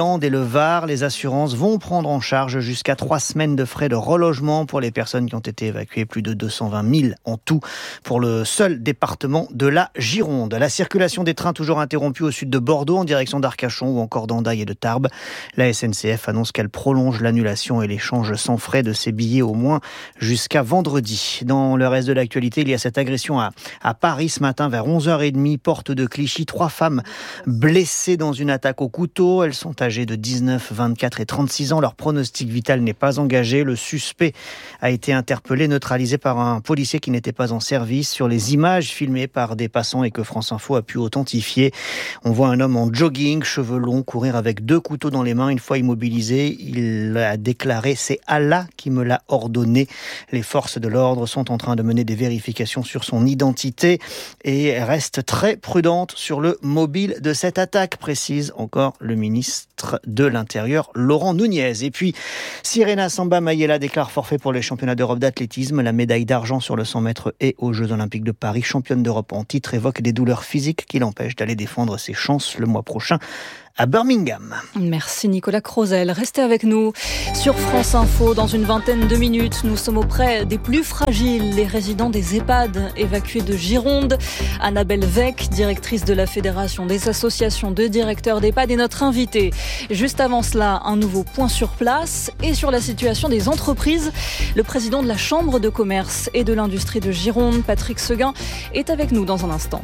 Var. Les assurances vont prendre en charge jusqu'à trois semaines de frais de relogement pour les personnes qui ont été évacuées, plus de deux cent vingt mille en tout pour le seul département de la Gironde. La circulation des trains toujours interrompue au sud de Bordeaux en direction d'Arcachon ou encore d'Andaille et de Tarbes. La S N C F annonce qu'elle prolonge l'annulation et l'échange sans frais de ces billets au moins jusqu'à vendredi. Dans le reste de l'actualité, il y a cette agression à, à Paris ce matin vers onze heures trente, porte de Clichy. Trois femmes blessées dans une attaque au couteau. Elles sont âgées de dix-neuf, vingt-quatre et trente-six ans. Leur pronostic vital n'est pas engagé. Le suspect a été interpellé, neutralisé par un policier qui n'était pas en service. Sur les images filmées par des passants et que France Info a pu authentifier, on voit un homme en jogging, cheveux longs, courir avec deux couteaux dans les mains. Une fois immobilisé, il a déclaré « C'est Allah qui me l'a ordonné ». Les forces de l'ordre sont en train de mener des vérifications sur son identité et restent très prudentes sur le mobile de cette attaque, précise encore le ministre de l'Intérieur, Laurent Nunez. Et puis, Sirena Samba Mayela déclare forfait pour les championnats d'Europe d'athlétisme. La médaille d'argent sur le cent mètres et aux Jeux Olympiques de Paris, championne d'Europe en titre, évoque des douleurs physiques qui l'empêchent d'aller défendre ses chances le mois prochain à Birmingham. Merci Nicolas Crozel. Restez avec nous sur France Info. Dans une vingtaine de minutes, nous sommes auprès des plus fragiles, les résidents des EHPAD évacués de Gironde. Annabelle Vec, directrice de la Fédération des associations de directeurs d'EHPAD, est notre invitée. Juste avant cela, un nouveau point sur place et sur la situation des entreprises. Le président de la Chambre de commerce et de l'industrie de Gironde, Patrick Seguin, est avec nous dans un instant.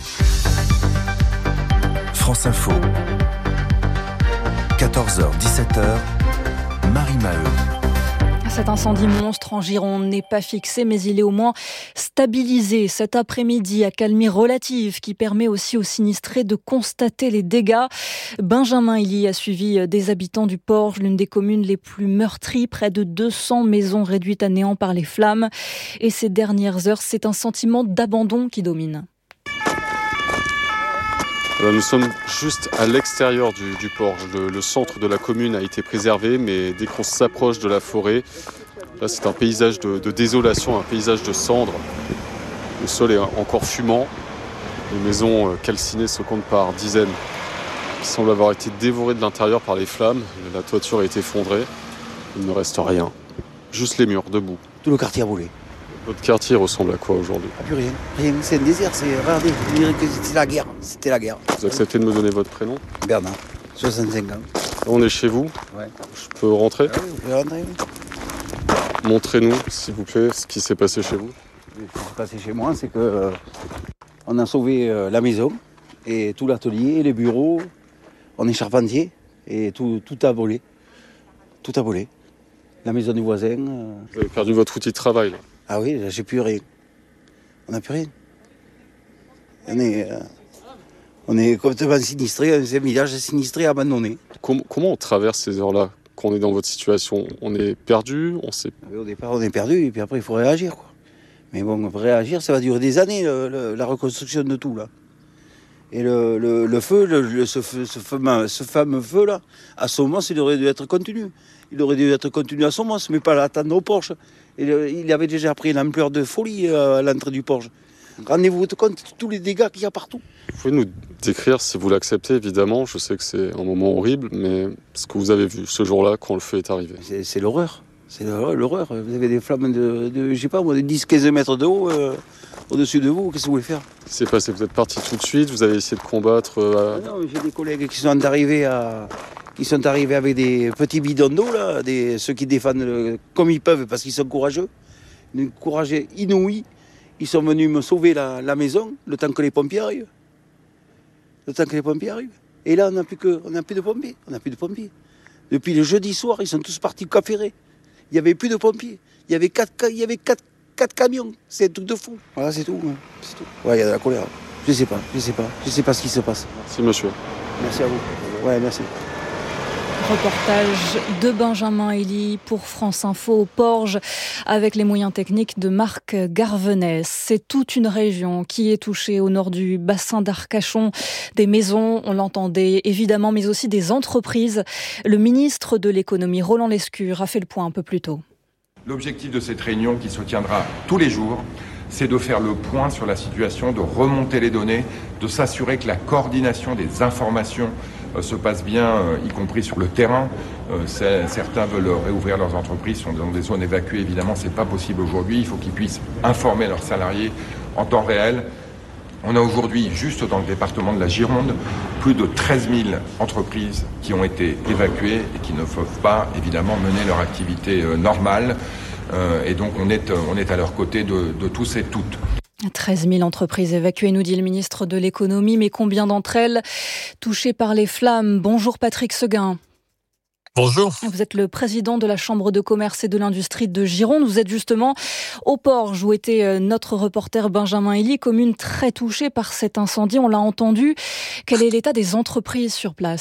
France Info. quatorze heures dix-sept heures, Marie Maheu. Cet incendie monstre en Gironde n'est pas fixé, mais il est au moins stabilisé cet après-midi. Accalmie relative qui permet aussi aux sinistrés de constater les dégâts. Benjamin Hilly a suivi des habitants du Porge, l'une des communes les plus meurtries. Près de deux cents maisons réduites à néant par les flammes. Et ces dernières heures, c'est un sentiment d'abandon qui domine. Alors nous sommes juste à l'extérieur du, du Porge. Le, le centre de la commune a été préservé, mais dès qu'on s'approche de la forêt, là c'est un paysage de, de désolation, un paysage de cendres. Le sol est encore fumant. Les maisons calcinées se comptent par dizaines, qui semblent avoir été dévorées de l'intérieur par les flammes. La toiture a été effondrée. Il ne reste rien. Juste les murs, debout. Tout le quartier a brûlé. Votre quartier ressemble à quoi aujourd'hui ? Plus rien, rien, c'est un désert, c'est regardez, vous direz que c'était la guerre, c'était la guerre. Vous acceptez de me donner votre prénom ? Bernard, soixante-cinq ans. On est chez vous ? Ouais. Je peux rentrer ? Ah oui, vous pouvez rentrer, oui. Montrez-nous, s'il vous plaît, ce qui s'est passé chez vous. Ce qui s'est passé chez moi, c'est que euh, on a sauvé euh, la maison et tout l'atelier, les bureaux, on est charpentier et tout, tout a volé. Tout a volé. La maison du voisin. Euh... Vous avez perdu votre outil de travail, là ? Ah oui, là, j'ai plus rien. On n'a plus rien. On est, euh, on est complètement sinistré, c'est un village sinistré, abandonné. Comment, comment on traverse ces heures-là quand on est dans votre situation ? On est perdu, on sait... Au départ, on est perdu, et puis après, il faut réagir, quoi. Mais bon, réagir, ça va durer des années, le, le, la reconstruction de tout, là. Et le, le, le feu, le, le, ce, feu ce, fameux, ce fameux feu-là, à Somos, il aurait dû être continu. Il aurait dû être continu à Somos, mais pas à l'attendre au Porge. Et il avait déjà pris une ampleur de folie à l'entrée du Porge. Rendez-vous compte de tous les dégâts qu'il y a partout. Vous pouvez nous décrire, si vous l'acceptez, évidemment, je sais que c'est un moment horrible, mais ce que vous avez vu ce jour-là quand le feu est arrivé. C'est, c'est l'horreur, c'est l'horreur. Vous avez des flammes de, de je sais pas, de dix à quinze mètres de haut euh, au-dessus de vous, qu'est-ce que vous voulez faire ? Qu'est-ce qui s'est passé ? Vous êtes parti tout de suite, vous avez essayé de combattre euh, à... Non, j'ai des collègues qui sont arrivés à... qui sont arrivés avec des petits bidons d'eau, là, des... ceux qui défendent le... comme ils peuvent parce qu'ils sont courageux. Un courage inouï. Ils sont venus me sauver la, la maison le temps que les pompiers arrivent. Le temps que les pompiers arrivent. Et là, on n'a plus que, on n'a plus de pompiers. On n'a plus de pompiers. Depuis le jeudi soir, ils sont tous partis au Cap Ferré. Il n'y avait plus de pompiers. Il y avait quatre, il y avait quatre, quatre camions. C'est un truc de fou. Voilà, c'est tout. Hein. C'est tout. Ouais, il y a de la colère. Je sais pas. Je sais pas. Je sais pas ce qui se passe. Merci, monsieur. Merci à vous. Ouais, merci. Reportage de Benjamin Hilly pour France Info au Porge avec les moyens techniques de Marc Garvenès. C'est toute une région qui est touchée au nord du bassin d'Arcachon. Des maisons, on l'entendait évidemment, mais aussi des entreprises. Le ministre de l'économie, Roland Lescure, a fait le point un peu plus tôt. L'objectif de cette réunion qui se tiendra tous les jours, c'est de faire le point sur la situation, de remonter les données, de s'assurer que la coordination des informations se passe bien, y compris sur le terrain. Certains veulent réouvrir leurs entreprises, sont dans des zones évacuées. Évidemment, c'est pas possible aujourd'hui. Il faut qu'ils puissent informer leurs salariés en temps réel. On a aujourd'hui, juste dans le département de la Gironde, plus de treize mille entreprises qui ont été évacuées et qui ne peuvent pas, évidemment, mener leur activité normale. Et donc, on est, on est à leur côté de, de tous et toutes. treize mille entreprises évacuées, nous dit le ministre de l'économie. Mais combien d'entre elles touchées par les flammes? Bonjour Patrick Seguin. Bonjour. Vous êtes le président de la Chambre de commerce et de l'industrie de Gironde. Vous êtes justement au Porge où était notre reporter Benjamin Elie, commune très touchée par cet incendie. On l'a entendu. Quel est l'état des entreprises sur place ?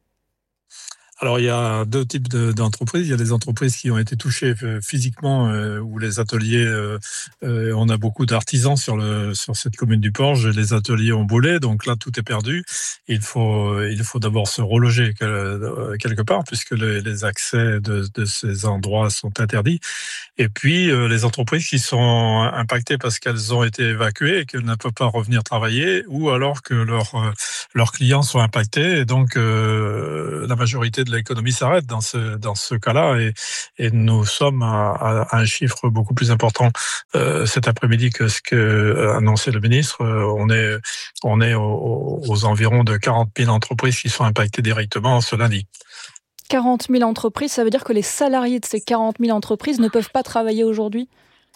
Alors, il y a deux types de, d'entreprises. Il y a des entreprises qui ont été touchées physiquement, euh, où les ateliers, euh, euh, on a beaucoup d'artisans sur le sur cette commune du Porge. Les ateliers ont brûlé, donc là, tout est perdu. Il faut il faut d'abord se reloger quelque part, puisque les, les accès de, de ces endroits sont interdits. Et puis, euh, les entreprises qui sont impactées parce qu'elles ont été évacuées et qu'elles ne peuvent pas revenir travailler, ou alors que leurs leurs clients sont impactés. Et donc, euh, la majorité de l'économie s'arrête dans ce dans ce cas-là, et et nous sommes à, à un chiffre beaucoup plus important euh, cet après-midi que ce que annonçait le ministre. On est on est aux, aux environs de quarante mille entreprises qui sont impactées directement ce lundi. quarante mille entreprises, ça veut dire que les salariés de ces quarante mille entreprises ne peuvent pas travailler aujourd'hui ?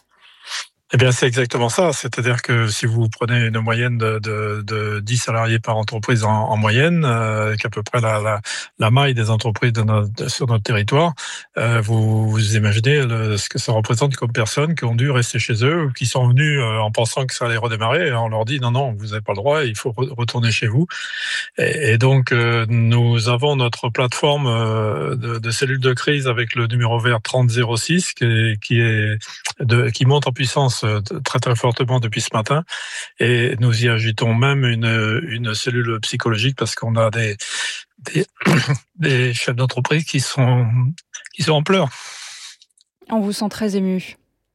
Eh bien, c'est exactement ça. C'est-à-dire que si vous prenez une moyenne de, de, de dix salariés par entreprise en, en moyenne, euh, qui est à peu près la, la, la maille des entreprises de notre, de, sur notre territoire, euh, vous, vous imaginez le, ce que ça représente comme personnes qui ont dû rester chez eux ou qui sont venus euh, en pensant que ça allait redémarrer, et on leur dit non, non, vous n'avez pas le droit, il faut re- retourner chez vous. Et, et donc, euh, nous avons notre plateforme euh, de, de cellules de crise avec le numéro vert trente zéro six qui est, qui, est de, qui monte en puissance très très fortement depuis ce matin, et nous y ajoutons même une, une cellule psychologique parce qu'on a des, des, des chefs d'entreprise qui sont, qui sont en pleurs. On vous sent très ému.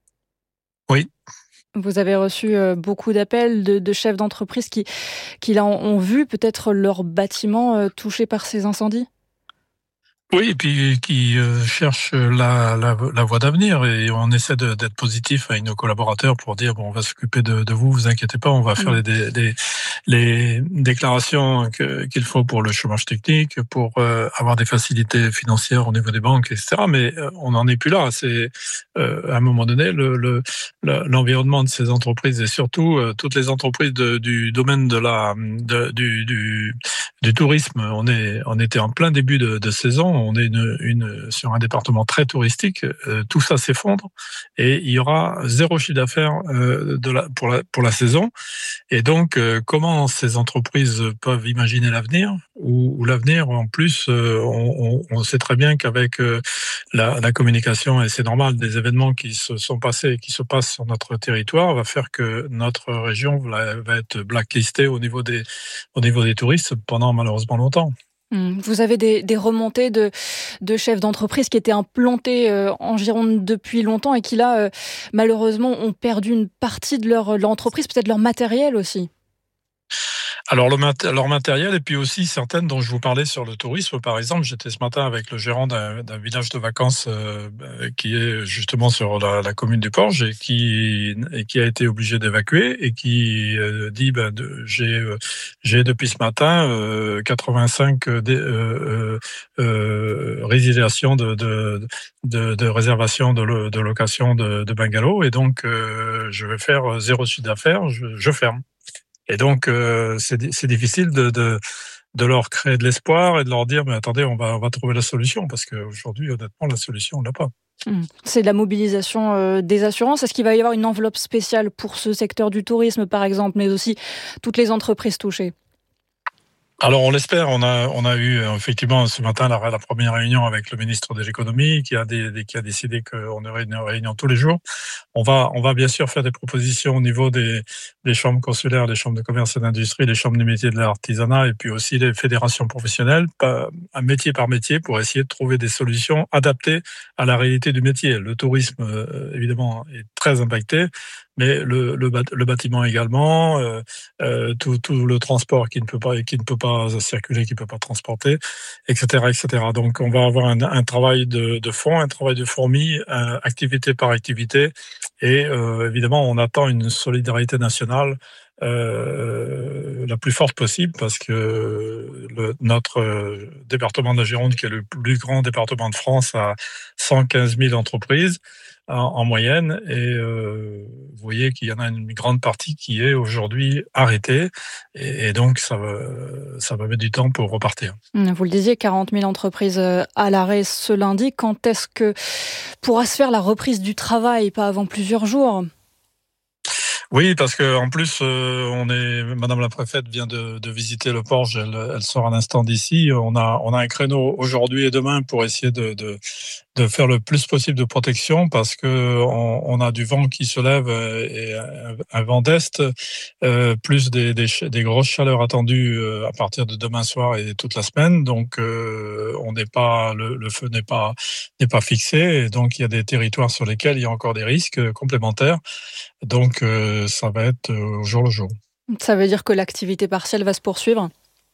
Oui. Vous avez reçu beaucoup d'appels de, de chefs d'entreprise qui, qui là, ont vu peut-être leur bâtiment touché par ces incendies ? Oui, et puis qui euh, cherchent la, la, la voie d'avenir, et on essaie de, d'être positif avec nos collaborateurs pour dire bon, on va s'occuper de, de vous, vous inquiétez pas, on va faire mmh. les, les, les déclarations que, qu'il faut pour le chômage technique, pour euh, avoir des facilités financières au niveau des banques, et cetera. Mais euh, on n'en est plus là. C'est euh, à un moment donné le, le, l'environnement de ces entreprises, et surtout euh, toutes les entreprises de, du domaine de la de, du, du du tourisme. On est on était en plein début de, de saison. On est une, une, sur un département très touristique, euh, tout ça s'effondre et il y aura zéro chiffre d'affaires euh, de la, pour, la, pour la saison. Et donc, euh, comment ces entreprises peuvent imaginer l'avenir, ou, ou l'avenir, en plus, euh, on, on sait très bien qu'avec euh, la, la communication, et c'est normal, des événements qui se sont passés, qui se passent sur notre territoire, va faire que notre région va, va être blacklistée au niveau des, au niveau des touristes pendant malheureusement longtemps. Vous avez des, des remontées de, de chefs d'entreprise qui étaient implantés euh, en Gironde depuis longtemps et qui là, euh, malheureusement, ont perdu une partie de leur, leur entreprise, peut-être leur matériel aussi. Alors le mat- leur matériel, et puis aussi certaines dont je vous parlais sur le tourisme, par exemple. J'étais ce matin avec le gérant d'un, d'un village de vacances euh, qui est justement sur la, la commune du Porge, et qui, et qui a été obligé d'évacuer, et qui euh, dit ben, de, j'ai, euh, j'ai depuis ce matin euh, quatre-vingt-cinq euh, euh, euh, résiliations de, de, de, de réservations de, lo, de location de, de bungalows, et donc euh, je vais faire zéro chiffre d'affaires, je, je ferme. Et donc, euh, c'est, c'est difficile de, de, de leur créer de l'espoir et de leur dire, mais attendez, on va, on va trouver la solution, parce qu'aujourd'hui, honnêtement, la solution, on l'a pas. C'est de la mobilisation euh, des assurances. Est-ce qu'il va y avoir une enveloppe spéciale pour ce secteur du tourisme, par exemple, mais aussi toutes les entreprises touchées ? Alors on l'espère. On a on a eu effectivement ce matin la, la première réunion avec le ministre de l'économie qui a des, qui a décidé qu'on aurait une réunion tous les jours. On va on va bien sûr faire des propositions au niveau des des chambres consulaires, des chambres de commerce et d'industrie, des chambres de métiers de l'artisanat, et puis aussi les fédérations professionnelles, un métier par métier, pour essayer de trouver des solutions adaptées à la réalité du métier. Le tourisme évidemment est très très impacté, mais le, le, le bâtiment également, euh, euh, tout, tout le transport qui ne peut pas, qui ne peut pas circuler, qui ne peut pas transporter, et cetera, et cetera. Donc, on va avoir un, un travail de, de fond, un travail de fourmi, euh, activité par activité, et euh, évidemment, on attend une solidarité nationale Euh, la plus forte possible, parce que le, notre euh, département de la Gironde, qui est le plus grand département de France, a cent quinze mille entreprises en, en moyenne, et euh, vous voyez qu'il y en a une grande partie qui est aujourd'hui arrêtée, et, et donc ça va, ça va mettre du temps pour repartir. Vous le disiez, quarante mille entreprises à l'arrêt ce lundi. Quand est-ce que pourra se faire la reprise du travail? Pas avant plusieurs jours. Oui, parce que en plus, euh, on est, Madame la préfète vient de, de visiter le Porge. Elle, elle sort un instant d'ici. On a, on a un créneau aujourd'hui et demain pour essayer de, de, de faire le plus possible de protection, parce que on, on a du vent qui se lève et un, un vent d'est, euh, plus des, des, des grosses chaleurs attendues à partir de demain soir et toute la semaine. Donc, euh, on n'est pas, le, le feu n'est pas, n'est pas fixé. Et donc, il y a des territoires sur lesquels il y a encore des risques complémentaires. Donc, euh, ça va être au jour le jour. Ça veut dire que l'activité partielle va se poursuivre ?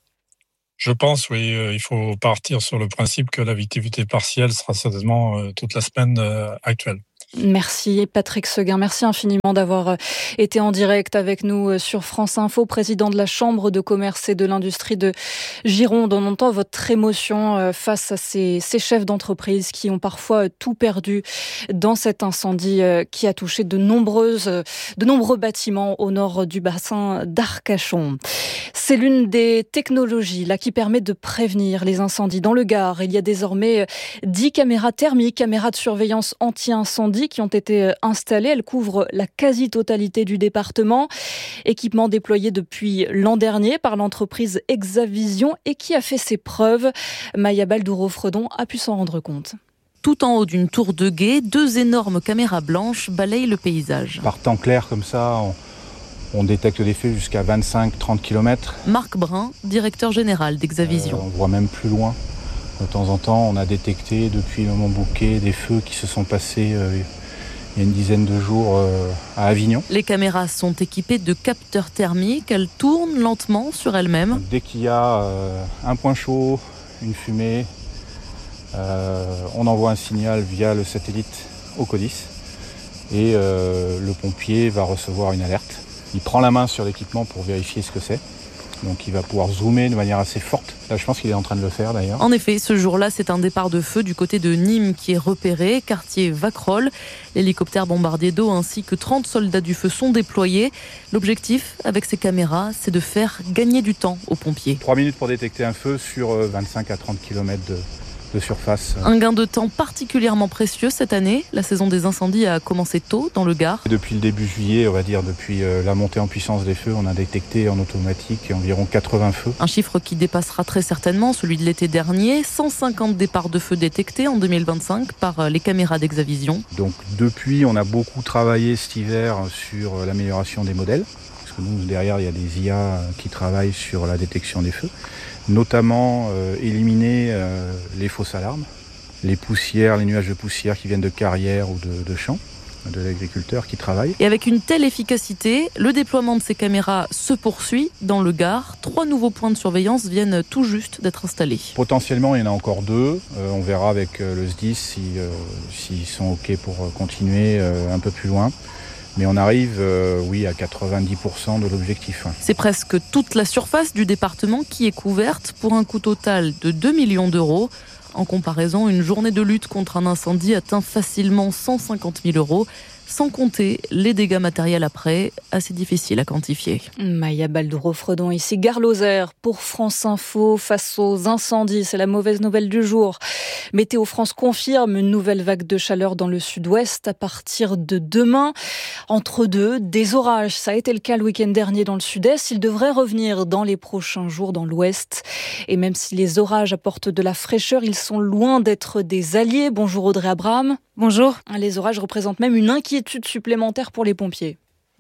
Je pense, oui. Euh, il faut partir sur le principe que l'activité partielle sera certainement euh, toute la semaine euh, actuelle. Merci Patrick Seguin, merci infiniment d'avoir été en direct avec nous sur France Info, président de la Chambre de commerce et de l'industrie de Gironde. On entend votre émotion face à ces, ces chefs d'entreprise qui ont parfois tout perdu dans cet incendie qui a touché de nombreuses, de nombreux bâtiments au nord du bassin d'Arcachon. C'est l'une des technologies là qui permet de prévenir les incendies dans le Gard. Il y a désormais dix caméras thermiques, caméras de surveillance anti-incendie qui ont été installées. Elles couvrent la quasi-totalité du département. Équipement déployé depuis l'an dernier par l'entreprise Exavision et qui a fait ses preuves. Maya Baldouro-Fredon a pu s'en rendre compte. Tout en haut d'une tour de guet, deux énormes caméras blanches balayent le paysage. Par temps clair comme ça, on, on détecte des feux jusqu'à vingt-cinq à trente kilomètres. Marc Brun, directeur général d'Exavision. Euh, on voit même plus loin. De temps en temps, on a détecté depuis le Montbouquet des feux qui se sont passés euh, il y a une dizaine de jours euh, à Avignon. Les caméras sont équipées de capteurs thermiques. Elles tournent lentement sur elles-mêmes. Donc, dès qu'il y a euh, un point chaud, une fumée, euh, on envoie un signal via le satellite au CODIS et euh, le pompier va recevoir une alerte. Il prend la main sur l'équipement pour vérifier ce que c'est. Donc il va pouvoir zoomer de manière assez forte. Là, je pense qu'il est en train de le faire d'ailleurs. En effet, ce jour-là, c'est un départ de feu du côté de Nîmes qui est repéré, quartier Vacrolles. L'hélicoptère bombardier d'eau ainsi que trente soldats du feu sont déployés. L'objectif avec ces caméras, c'est de faire gagner du temps aux pompiers. Trois minutes pour détecter un feu sur vingt-cinq à trente kilomètres de... de surface. Un gain de temps particulièrement précieux cette année. La saison des incendies a commencé tôt dans le Gard. Depuis le début juillet, on va dire depuis la montée en puissance des feux, on a détecté en automatique environ quatre-vingts feux. Un chiffre qui dépassera très certainement celui de l'été dernier. cent cinquante départs de feux détectés en deux mille vingt-cinq par les caméras d'Exavision. Donc depuis, on a beaucoup travaillé cet hiver sur l'amélioration des modèles. Parce que nous, derrière, il y a des I A qui travaillent sur la détection des feux. Notamment euh, éliminer euh, les fausses alarmes, les poussières, les nuages de poussière qui viennent de carrières ou de, de champs, de l'agriculteur qui travaille. Et avec une telle efficacité, le déploiement de ces caméras se poursuit dans le Gard. Trois nouveaux points de surveillance viennent tout juste d'être installés. Potentiellement, il y en a encore deux. Euh, on verra avec euh, le S D I S si, euh, s'ils sont OK pour continuer euh, un peu plus loin. Mais on arrive, euh, oui, à quatre-vingt-dix pour cent de l'objectif. C'est presque toute la surface du département qui est couverte pour un coût total de deux millions d'euros. En comparaison, une journée de lutte contre un incendie atteint facilement cent cinquante mille euros. Sans compter les dégâts matériels après, assez difficile à quantifier. Maya Baldouro-Fredon ici, Gare Lozère pour France Info face aux incendies. C'est la mauvaise nouvelle du jour. Météo France confirme une nouvelle vague de chaleur dans le sud-ouest à partir de demain. Entre deux, des orages. Ça a été le cas le week-end dernier dans le sud-est. Ils devraient revenir dans les prochains jours dans l'ouest. Et même si les orages apportent de la fraîcheur, ils sont loin d'être des alliés. Bonjour Audrey Abraham. Bonjour. Les orages représentent même une inquiétude supplémentaire pour les pompiers.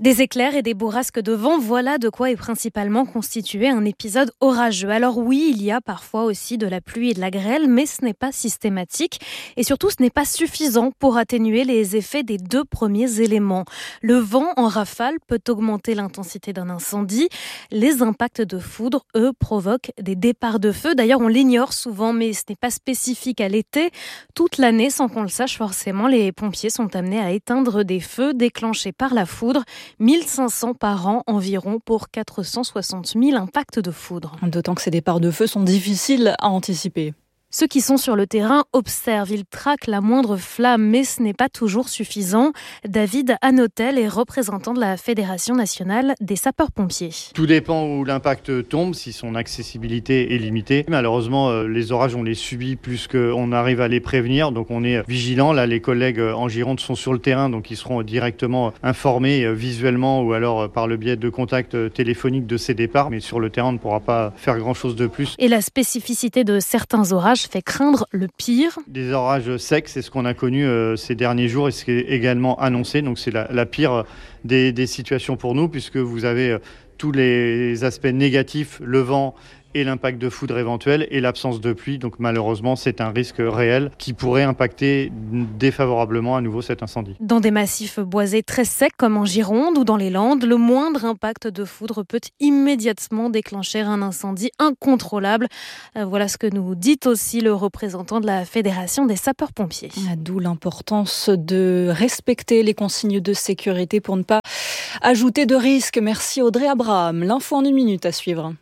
Des éclairs et des bourrasques de vent, voilà de quoi est principalement constitué un épisode orageux. Alors oui, il y a parfois aussi de la pluie et de la grêle, mais ce n'est pas systématique et surtout ce n'est pas suffisant pour atténuer les effets des deux premiers éléments. Le vent en rafale peut augmenter l'intensité d'un incendie. Les impacts de foudre, eux, provoquent des départs de feu. D'ailleurs, on l'ignore souvent, mais ce n'est pas spécifique à l'été. Toute l'année, sans qu'on le sache forcément, les pompiers sont amenés à éteindre des feux déclenchés par la foudre. mille cinq cents par an environ pour quatre cent soixante mille impacts de foudre. D'autant que ces départs de feu sont difficiles à anticiper. Ceux qui sont sur le terrain observent, ils traquent la moindre flamme, mais ce n'est pas toujours suffisant. David Hanotel est représentant de la Fédération nationale des sapeurs-pompiers. Tout dépend où l'impact tombe, si son accessibilité est limitée. Malheureusement, les orages, on les subit plus qu'on arrive à les prévenir, donc on est vigilant. Là, les collègues en Gironde sont sur le terrain, donc ils seront directement informés visuellement ou alors par le biais de contacts téléphoniques de ces départs. Mais sur le terrain, on ne pourra pas faire grand-chose de plus. Et la spécificité de certains orages fait craindre le pire. Des orages secs, c'est ce qu'on a connu euh, ces derniers jours et ce qui est également annoncé. Donc c'est la, la pire des, des situations pour nous puisque vous avez euh, tous les aspects négatifs, le vent et l'impact de foudre éventuel et l'absence de pluie. Donc malheureusement, c'est un risque réel qui pourrait impacter défavorablement à nouveau cet incendie. Dans des massifs boisés très secs comme en Gironde ou dans les Landes, le moindre impact de foudre peut immédiatement déclencher un incendie incontrôlable. Voilà ce que nous dit aussi le représentant de la Fédération des sapeurs-pompiers. D'où l'importance de respecter les consignes de sécurité pour ne pas ajouter de risques. Merci Audrey Abraham. L'info en une minute à suivre.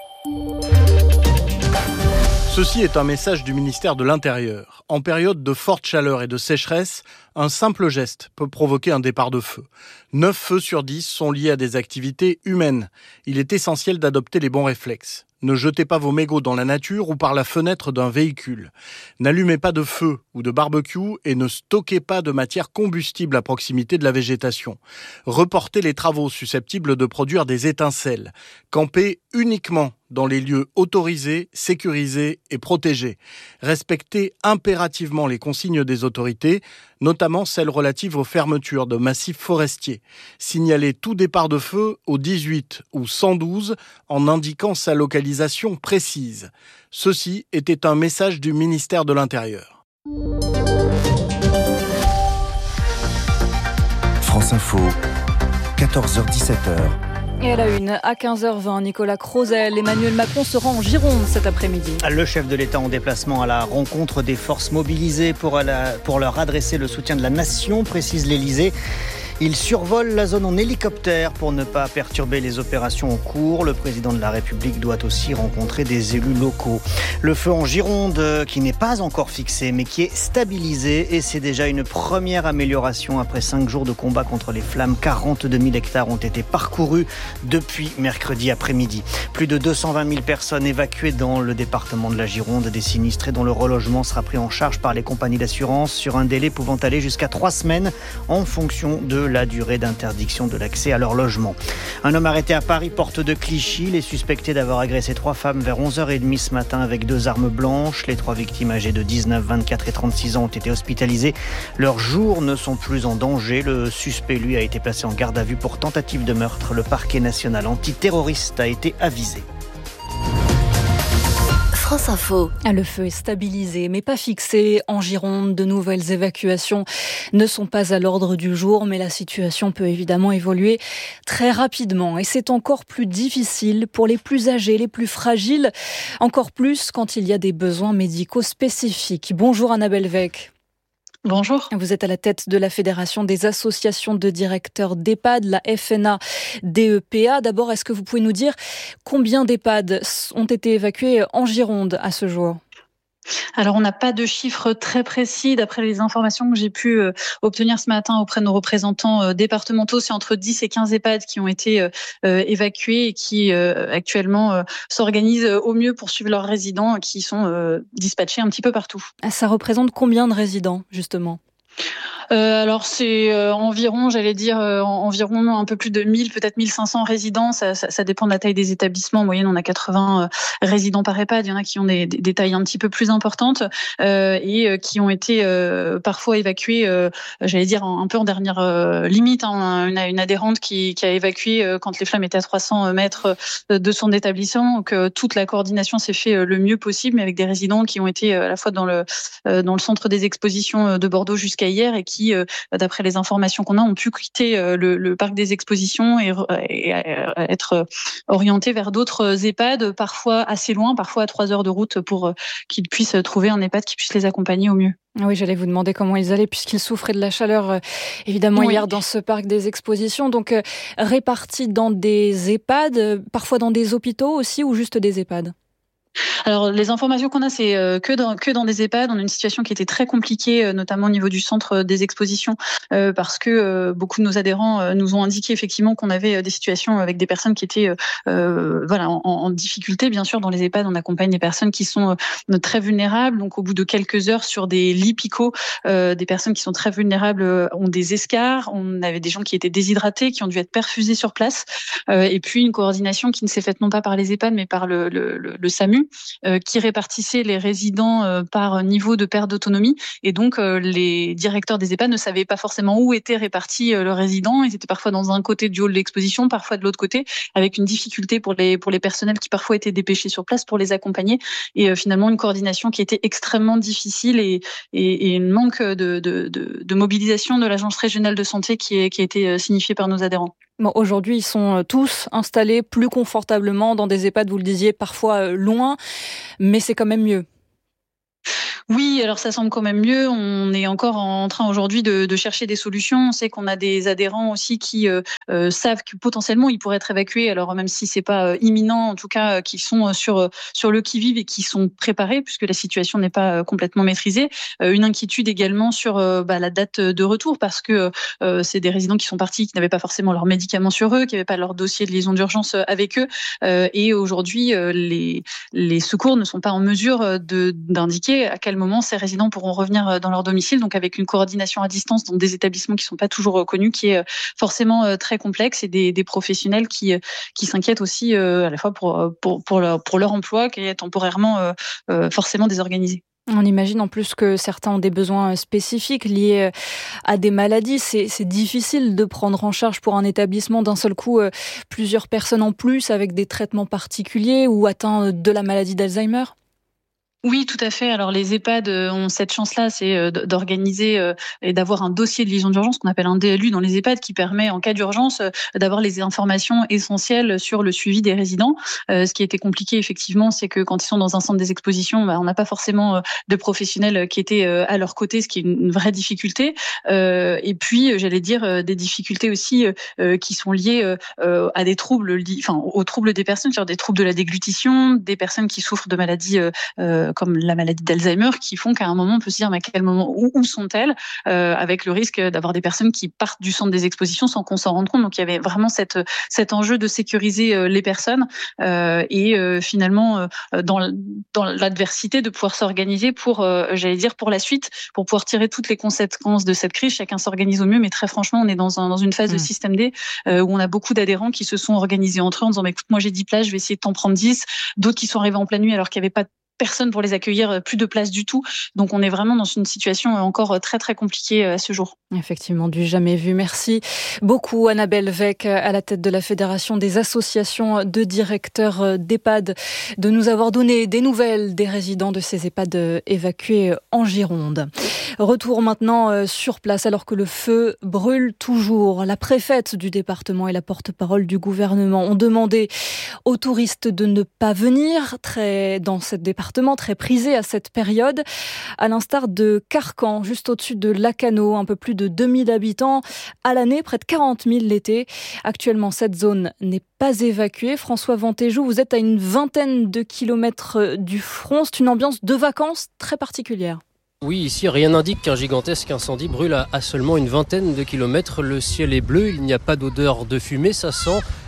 Ceci est un message du ministère de l'Intérieur. En période de forte chaleur et de sécheresse, un simple geste peut provoquer un départ de feu. neuf feux sur dix sont liés à des activités humaines. Il est essentiel d'adopter les bons réflexes. Ne jetez pas vos mégots dans la nature ou par la fenêtre d'un véhicule. N'allumez pas de feu ou de barbecue et ne stockez pas de matière combustible à proximité de la végétation. Reportez les travaux susceptibles de produire des étincelles. Campez uniquement dans les lieux autorisés, sécurisés et protégés. Respectez impérativement les consignes des autorités, notamment celles relatives aux fermetures de massifs forestiers. Signalez tout départ de feu au dix-huit ou cent douze en indiquant sa localisation précise. Ceci était un message du ministère de l'Intérieur. France Info, quatorze heures dix-sept heures. Et à la une, à quinze heures vingt, Nicolas Crozel, Emmanuel Macron se rend en Gironde cet après-midi. Le chef de l'État en déplacement à la rencontre des forces mobilisées pour, la, pour leur adresser le soutien de la nation, précise l'Élysée. Il survole la zone en hélicoptère pour ne pas perturber les opérations en cours. Le président de la République doit aussi rencontrer des élus locaux. Le feu en Gironde, qui n'est pas encore fixé, mais qui est stabilisé. Et c'est déjà une première amélioration après cinq jours de combat contre les flammes. quarante-deux mille hectares ont été parcourus depuis mercredi après-midi. Plus de deux cent vingt mille personnes évacuées dans le département de la Gironde. Des sinistrés dont le relogement sera pris en charge par les compagnies d'assurance sur un délai pouvant aller jusqu'à trois semaines en fonction de la durée d'interdiction de l'accès à leur logement. Un homme arrêté à Paris, porte de Clichy. Il est suspecté d'avoir agressé trois femmes vers onze heures trente ce matin avec deux armes blanches. Les trois victimes âgées de dix-neuf, vingt-quatre et trente-six ans ont été hospitalisées. Leurs jours ne sont plus en danger. Le suspect, lui, a été placé en garde à vue pour tentative de meurtre. Le parquet national antiterroriste a été avisé. France Info. Le feu est stabilisé, mais pas fixé. En Gironde, de nouvelles évacuations ne sont pas à l'ordre du jour, mais la situation peut évidemment évoluer très rapidement. Et c'est encore plus difficile pour les plus âgés, les plus fragiles, encore plus quand il y a des besoins médicaux spécifiques. Bonjour Annabelle Weck. Bonjour. Vous êtes à la tête de la Fédération des associations de directeurs d'EHPAD, la F N A D E P A. D'abord, est-ce que vous pouvez nous dire combien d'EHPAD ont été évacués en Gironde à ce jour ? Alors, on n'a pas de chiffres très précis. D'après les informations que j'ai pu euh, obtenir ce matin auprès de nos représentants euh, départementaux, c'est entre dix et quinze EHPAD qui ont été euh, évacués et qui euh, actuellement euh, s'organisent au mieux pour suivre leurs résidents qui sont euh, dispatchés un petit peu partout. Ça représente combien de résidents, justement ? Euh, alors c'est euh, environ, j'allais dire euh, environ un peu plus de mille, peut-être mille cinq cents résidents. Ça, ça, ça dépend de la taille des établissements. En moyenne, on a quatre-vingts euh, résidents par EHPAD. Il y en a qui ont des, des, des tailles un petit peu plus importantes euh, et euh, qui ont été euh, parfois évacués. Euh, j'allais dire un, un peu en dernière euh, limite. Hein, une, une adhérente qui, qui a évacué euh, quand les flammes étaient à trois cents mètres de son établissement. Donc euh, toute la coordination s'est fait euh, le mieux possible, mais avec des résidents qui ont été euh, à la fois dans le euh, dans le centre des expositions de Bordeaux jusqu'à hier et qui qui, d'après les informations qu'on a, ont pu quitter le, le parc des expositions et, et être orientés vers d'autres EHPAD, parfois assez loin, parfois à trois heures de route, pour qu'ils puissent trouver un EHPAD qui puisse les accompagner au mieux. Oui, j'allais vous demander comment ils allaient, puisqu'ils souffraient de la chaleur, évidemment, oui. hier dans ce parc des expositions. Donc, euh, répartis dans des EHPAD, parfois dans des hôpitaux aussi, ou juste des EHPAD ? Alors, les informations qu'on a, c'est que dans, que dans des EHPAD. On a une situation qui était très compliquée, notamment au niveau du centre des expositions, euh, parce que euh, beaucoup de nos adhérents euh, nous ont indiqué effectivement qu'on avait des situations avec des personnes qui étaient euh, voilà, en, en difficulté. Bien sûr, dans les EHPAD, on accompagne des personnes qui sont euh, très vulnérables. Donc, au bout de quelques heures, sur des lits picots, euh, des personnes qui sont très vulnérables euh, ont des escarres. On avait des gens qui étaient déshydratés, qui ont dû être perfusés sur place. Euh, et puis, une coordination qui ne s'est faite non pas par les EHPAD, mais par le, le, le, le SAMU, Euh, qui répartissait les résidents euh, par niveau de perte d'autonomie. Et donc, euh, les directeurs des EHPAD ne savaient pas forcément où étaient répartis euh, leurs résidents. Ils étaient parfois dans un côté du hall de l'exposition, parfois de l'autre côté, avec une difficulté pour les, pour les personnels qui parfois étaient dépêchés sur place pour les accompagner. Et euh, finalement, une coordination qui était extrêmement difficile et, et, et un manque de, de, de, de mobilisation de l'Agence régionale de santé qui, est, qui a été signifiée par nos adhérents. Bon, aujourd'hui, ils sont tous installés plus confortablement dans des EHPAD, vous le disiez, parfois loin, mais c'est quand même mieux. Oui, alors ça semble quand même mieux. On est encore en train aujourd'hui de, de chercher des solutions. On sait qu'on a des adhérents aussi qui euh, euh, savent que potentiellement ils pourraient être évacués. Alors même si c'est pas euh, imminent, en tout cas, euh, qu'ils sont sur sur le qui-vive et qui sont préparés puisque la situation n'est pas euh, complètement maîtrisée. Euh, une inquiétude également sur euh, bah, la date de retour parce que euh, c'est des résidents qui sont partis, qui n'avaient pas forcément leurs médicaments sur eux, qui n'avaient pas leur dossier de liaison d'urgence avec eux. Euh, et aujourd'hui, euh, les les secours ne sont pas en mesure de d'indiquer à quel moment ces résidents pourront revenir dans leur domicile, donc avec une coordination à distance dans des établissements qui ne sont pas toujours reconnus, qui est forcément très complexe, et des, des professionnels qui, qui s'inquiètent aussi à la fois pour, pour, pour, leur, pour leur emploi, qui est temporairement forcément désorganisé. On imagine en plus que certains ont des besoins spécifiques liés à des maladies. C'est, c'est difficile de prendre en charge pour un établissement d'un seul coup plusieurs personnes en plus avec des traitements particuliers ou atteints de la maladie d'Alzheimer. Oui, tout à fait. Alors les EHPAD ont cette chance-là, c'est d'organiser et d'avoir un dossier de liaison d'urgence qu'on appelle un D L U dans les EHPAD, qui permet en cas d'urgence d'avoir les informations essentielles sur le suivi des résidents. Euh, ce qui était compliqué effectivement, c'est que quand ils sont dans un centre des expositions, bah, on n'a pas forcément de professionnels qui étaient à leur côté, ce qui est une vraie difficulté. Euh, et puis, j'allais dire des difficultés aussi euh, qui sont liées euh, à des troubles, enfin aux troubles des personnes, genre des troubles de la déglutition, des personnes qui souffrent de maladies euh, comme la maladie d'Alzheimer, qui font qu'à un moment on peut se dire mais à quel moment, où, où sont-elles, euh, avec le risque d'avoir des personnes qui partent du centre des expositions sans qu'on s'en rende compte. Donc il y avait vraiment cette, cet enjeu de sécuriser euh, les personnes euh, et euh, finalement euh, dans, dans l'adversité de pouvoir s'organiser pour, euh, j'allais dire pour la suite, pour pouvoir tirer toutes les conséquences de cette crise. Chacun s'organise au mieux, mais très franchement on est dans, un, dans une phase mmh. de système D euh, où on a beaucoup d'adhérents qui se sont organisés entre eux en disant bah, écoute, moi j'ai dix places, je vais essayer de t'en prendre dix, d'autres qui sont arrivés en pleine nuit alors qu'il n'y avait pas de personne pour les accueillir, plus de place du tout. Donc on est vraiment dans une situation encore très très compliquée à ce jour. Effectivement, du jamais vu. Merci beaucoup Annabelle Vec, à la tête de la Fédération des associations de directeurs d'EHPAD, de nous avoir donné des nouvelles des résidents de ces EHPAD évacués en Gironde. Retour maintenant sur place alors que le feu brûle toujours. La préfète du département et la porte-parole du gouvernement ont demandé aux touristes de ne pas venir très dans cette département très prisé à cette période, à l'instar de Carcan, juste au-dessus de Lacanau, un peu plus de deux mille habitants à l'année, près de quarante mille l'été. Actuellement, cette zone n'est pas évacuée. François Ventéjou, vous êtes à une vingtaine de kilomètres du front. C'est une ambiance de vacances très particulière. Oui, ici, rien n'indique qu'un gigantesque incendie brûle à, à seulement une vingtaine de kilomètres. Le ciel est bleu, il n'y a pas d'odeur de fumée, ça sent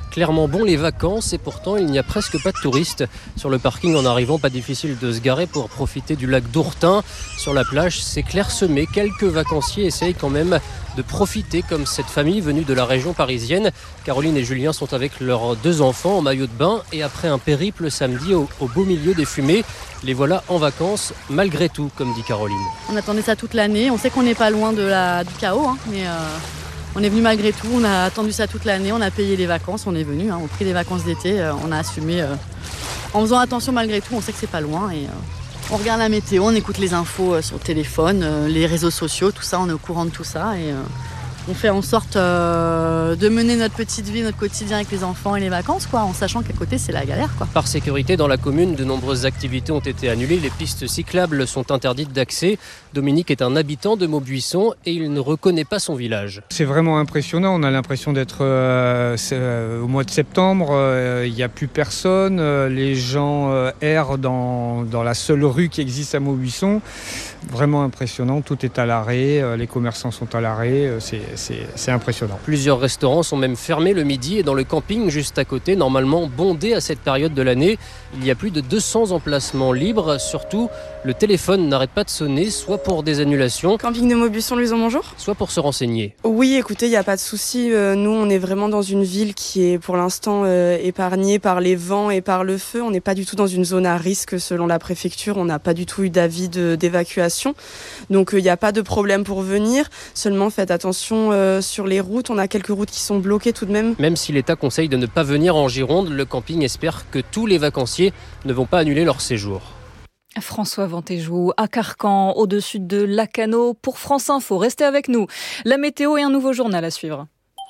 clairement bon les vacances et pourtant il n'y a presque pas de touristes. Sur le parking en arrivant, pas difficile de se garer pour profiter du lac d'Ourtin. Sur la plage, c'est clairsemé. Quelques vacanciers essayent quand même de profiter comme cette famille venue de la région parisienne. Caroline et Julien sont avec leurs deux enfants en maillot de bain et après un périple samedi au, au beau milieu des fumées, les voilà en vacances malgré tout, comme dit Caroline. On attendait ça toute l'année. On sait qu'on n'est pas loin de la, du chaos, hein, mais euh, on est venu malgré tout. On a attendu ça toute l'année. On a payé les vacances. On est venu. Hein, on a pris les vacances d'été. Euh, on a assumé euh, en faisant attention malgré tout. On sait que c'est pas loin et euh, on regarde la météo. On écoute les infos euh, sur le téléphone, euh, les réseaux sociaux, tout ça. On est au courant de tout ça et euh, on fait en sorte euh, de mener notre petite vie, notre quotidien avec les enfants et les vacances, quoi, en sachant qu'à côté, c'est la galère, quoi. Par sécurité, dans la commune, de nombreuses activités ont été annulées. Les pistes cyclables sont interdites d'accès. Dominique est un habitant de Maubuisson et il ne reconnaît pas son village. C'est vraiment impressionnant. On a l'impression d'être euh, euh, au mois de septembre. Il euh, n'y a plus personne. Euh, les gens euh, errent dans, dans la seule rue qui existe à Maubuisson. Vraiment impressionnant. Tout est à l'arrêt. Euh, les commerçants sont à l'arrêt. Euh, c'est C'est, c'est impressionnant. Plusieurs restaurants sont même fermés le midi et dans le camping juste à côté, normalement bondé à cette période de l'année, il y a plus de deux cents emplacements libres. Surtout, le téléphone n'arrête pas de sonner, soit pour des annulations. Camping de Maubuisson, Louison, bonjour. Soit pour se renseigner. Oui, écoutez, il n'y a pas de souci. Euh, nous, on est vraiment dans une ville qui est pour l'instant euh, épargnée par les vents et par le feu. On n'est pas du tout dans une zone à risque selon la préfecture. On n'a pas du tout eu d'avis de, d'évacuation. Donc, il euh, n'y a pas de problème pour venir. Seulement, faites attention Euh, sur les routes, on a quelques routes qui sont bloquées tout de même. Même si l'État conseille de ne pas venir en Gironde, le camping espère que tous les vacanciers ne vont pas annuler leur séjour. François Ventéjou à Carcan, au-dessus de Lacanau pour France Info. Restez avec nous. La météo et un nouveau journal à suivre.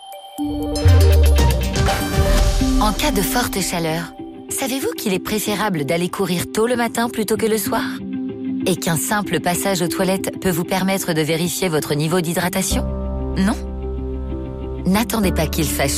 En cas de forte chaleur, savez-vous qu'il est préférable d'aller courir tôt le matin plutôt que le soir ? Et qu'un simple passage aux toilettes peut vous permettre de vérifier votre niveau d'hydratation ? Non ? N'attendez pas qu'il fasse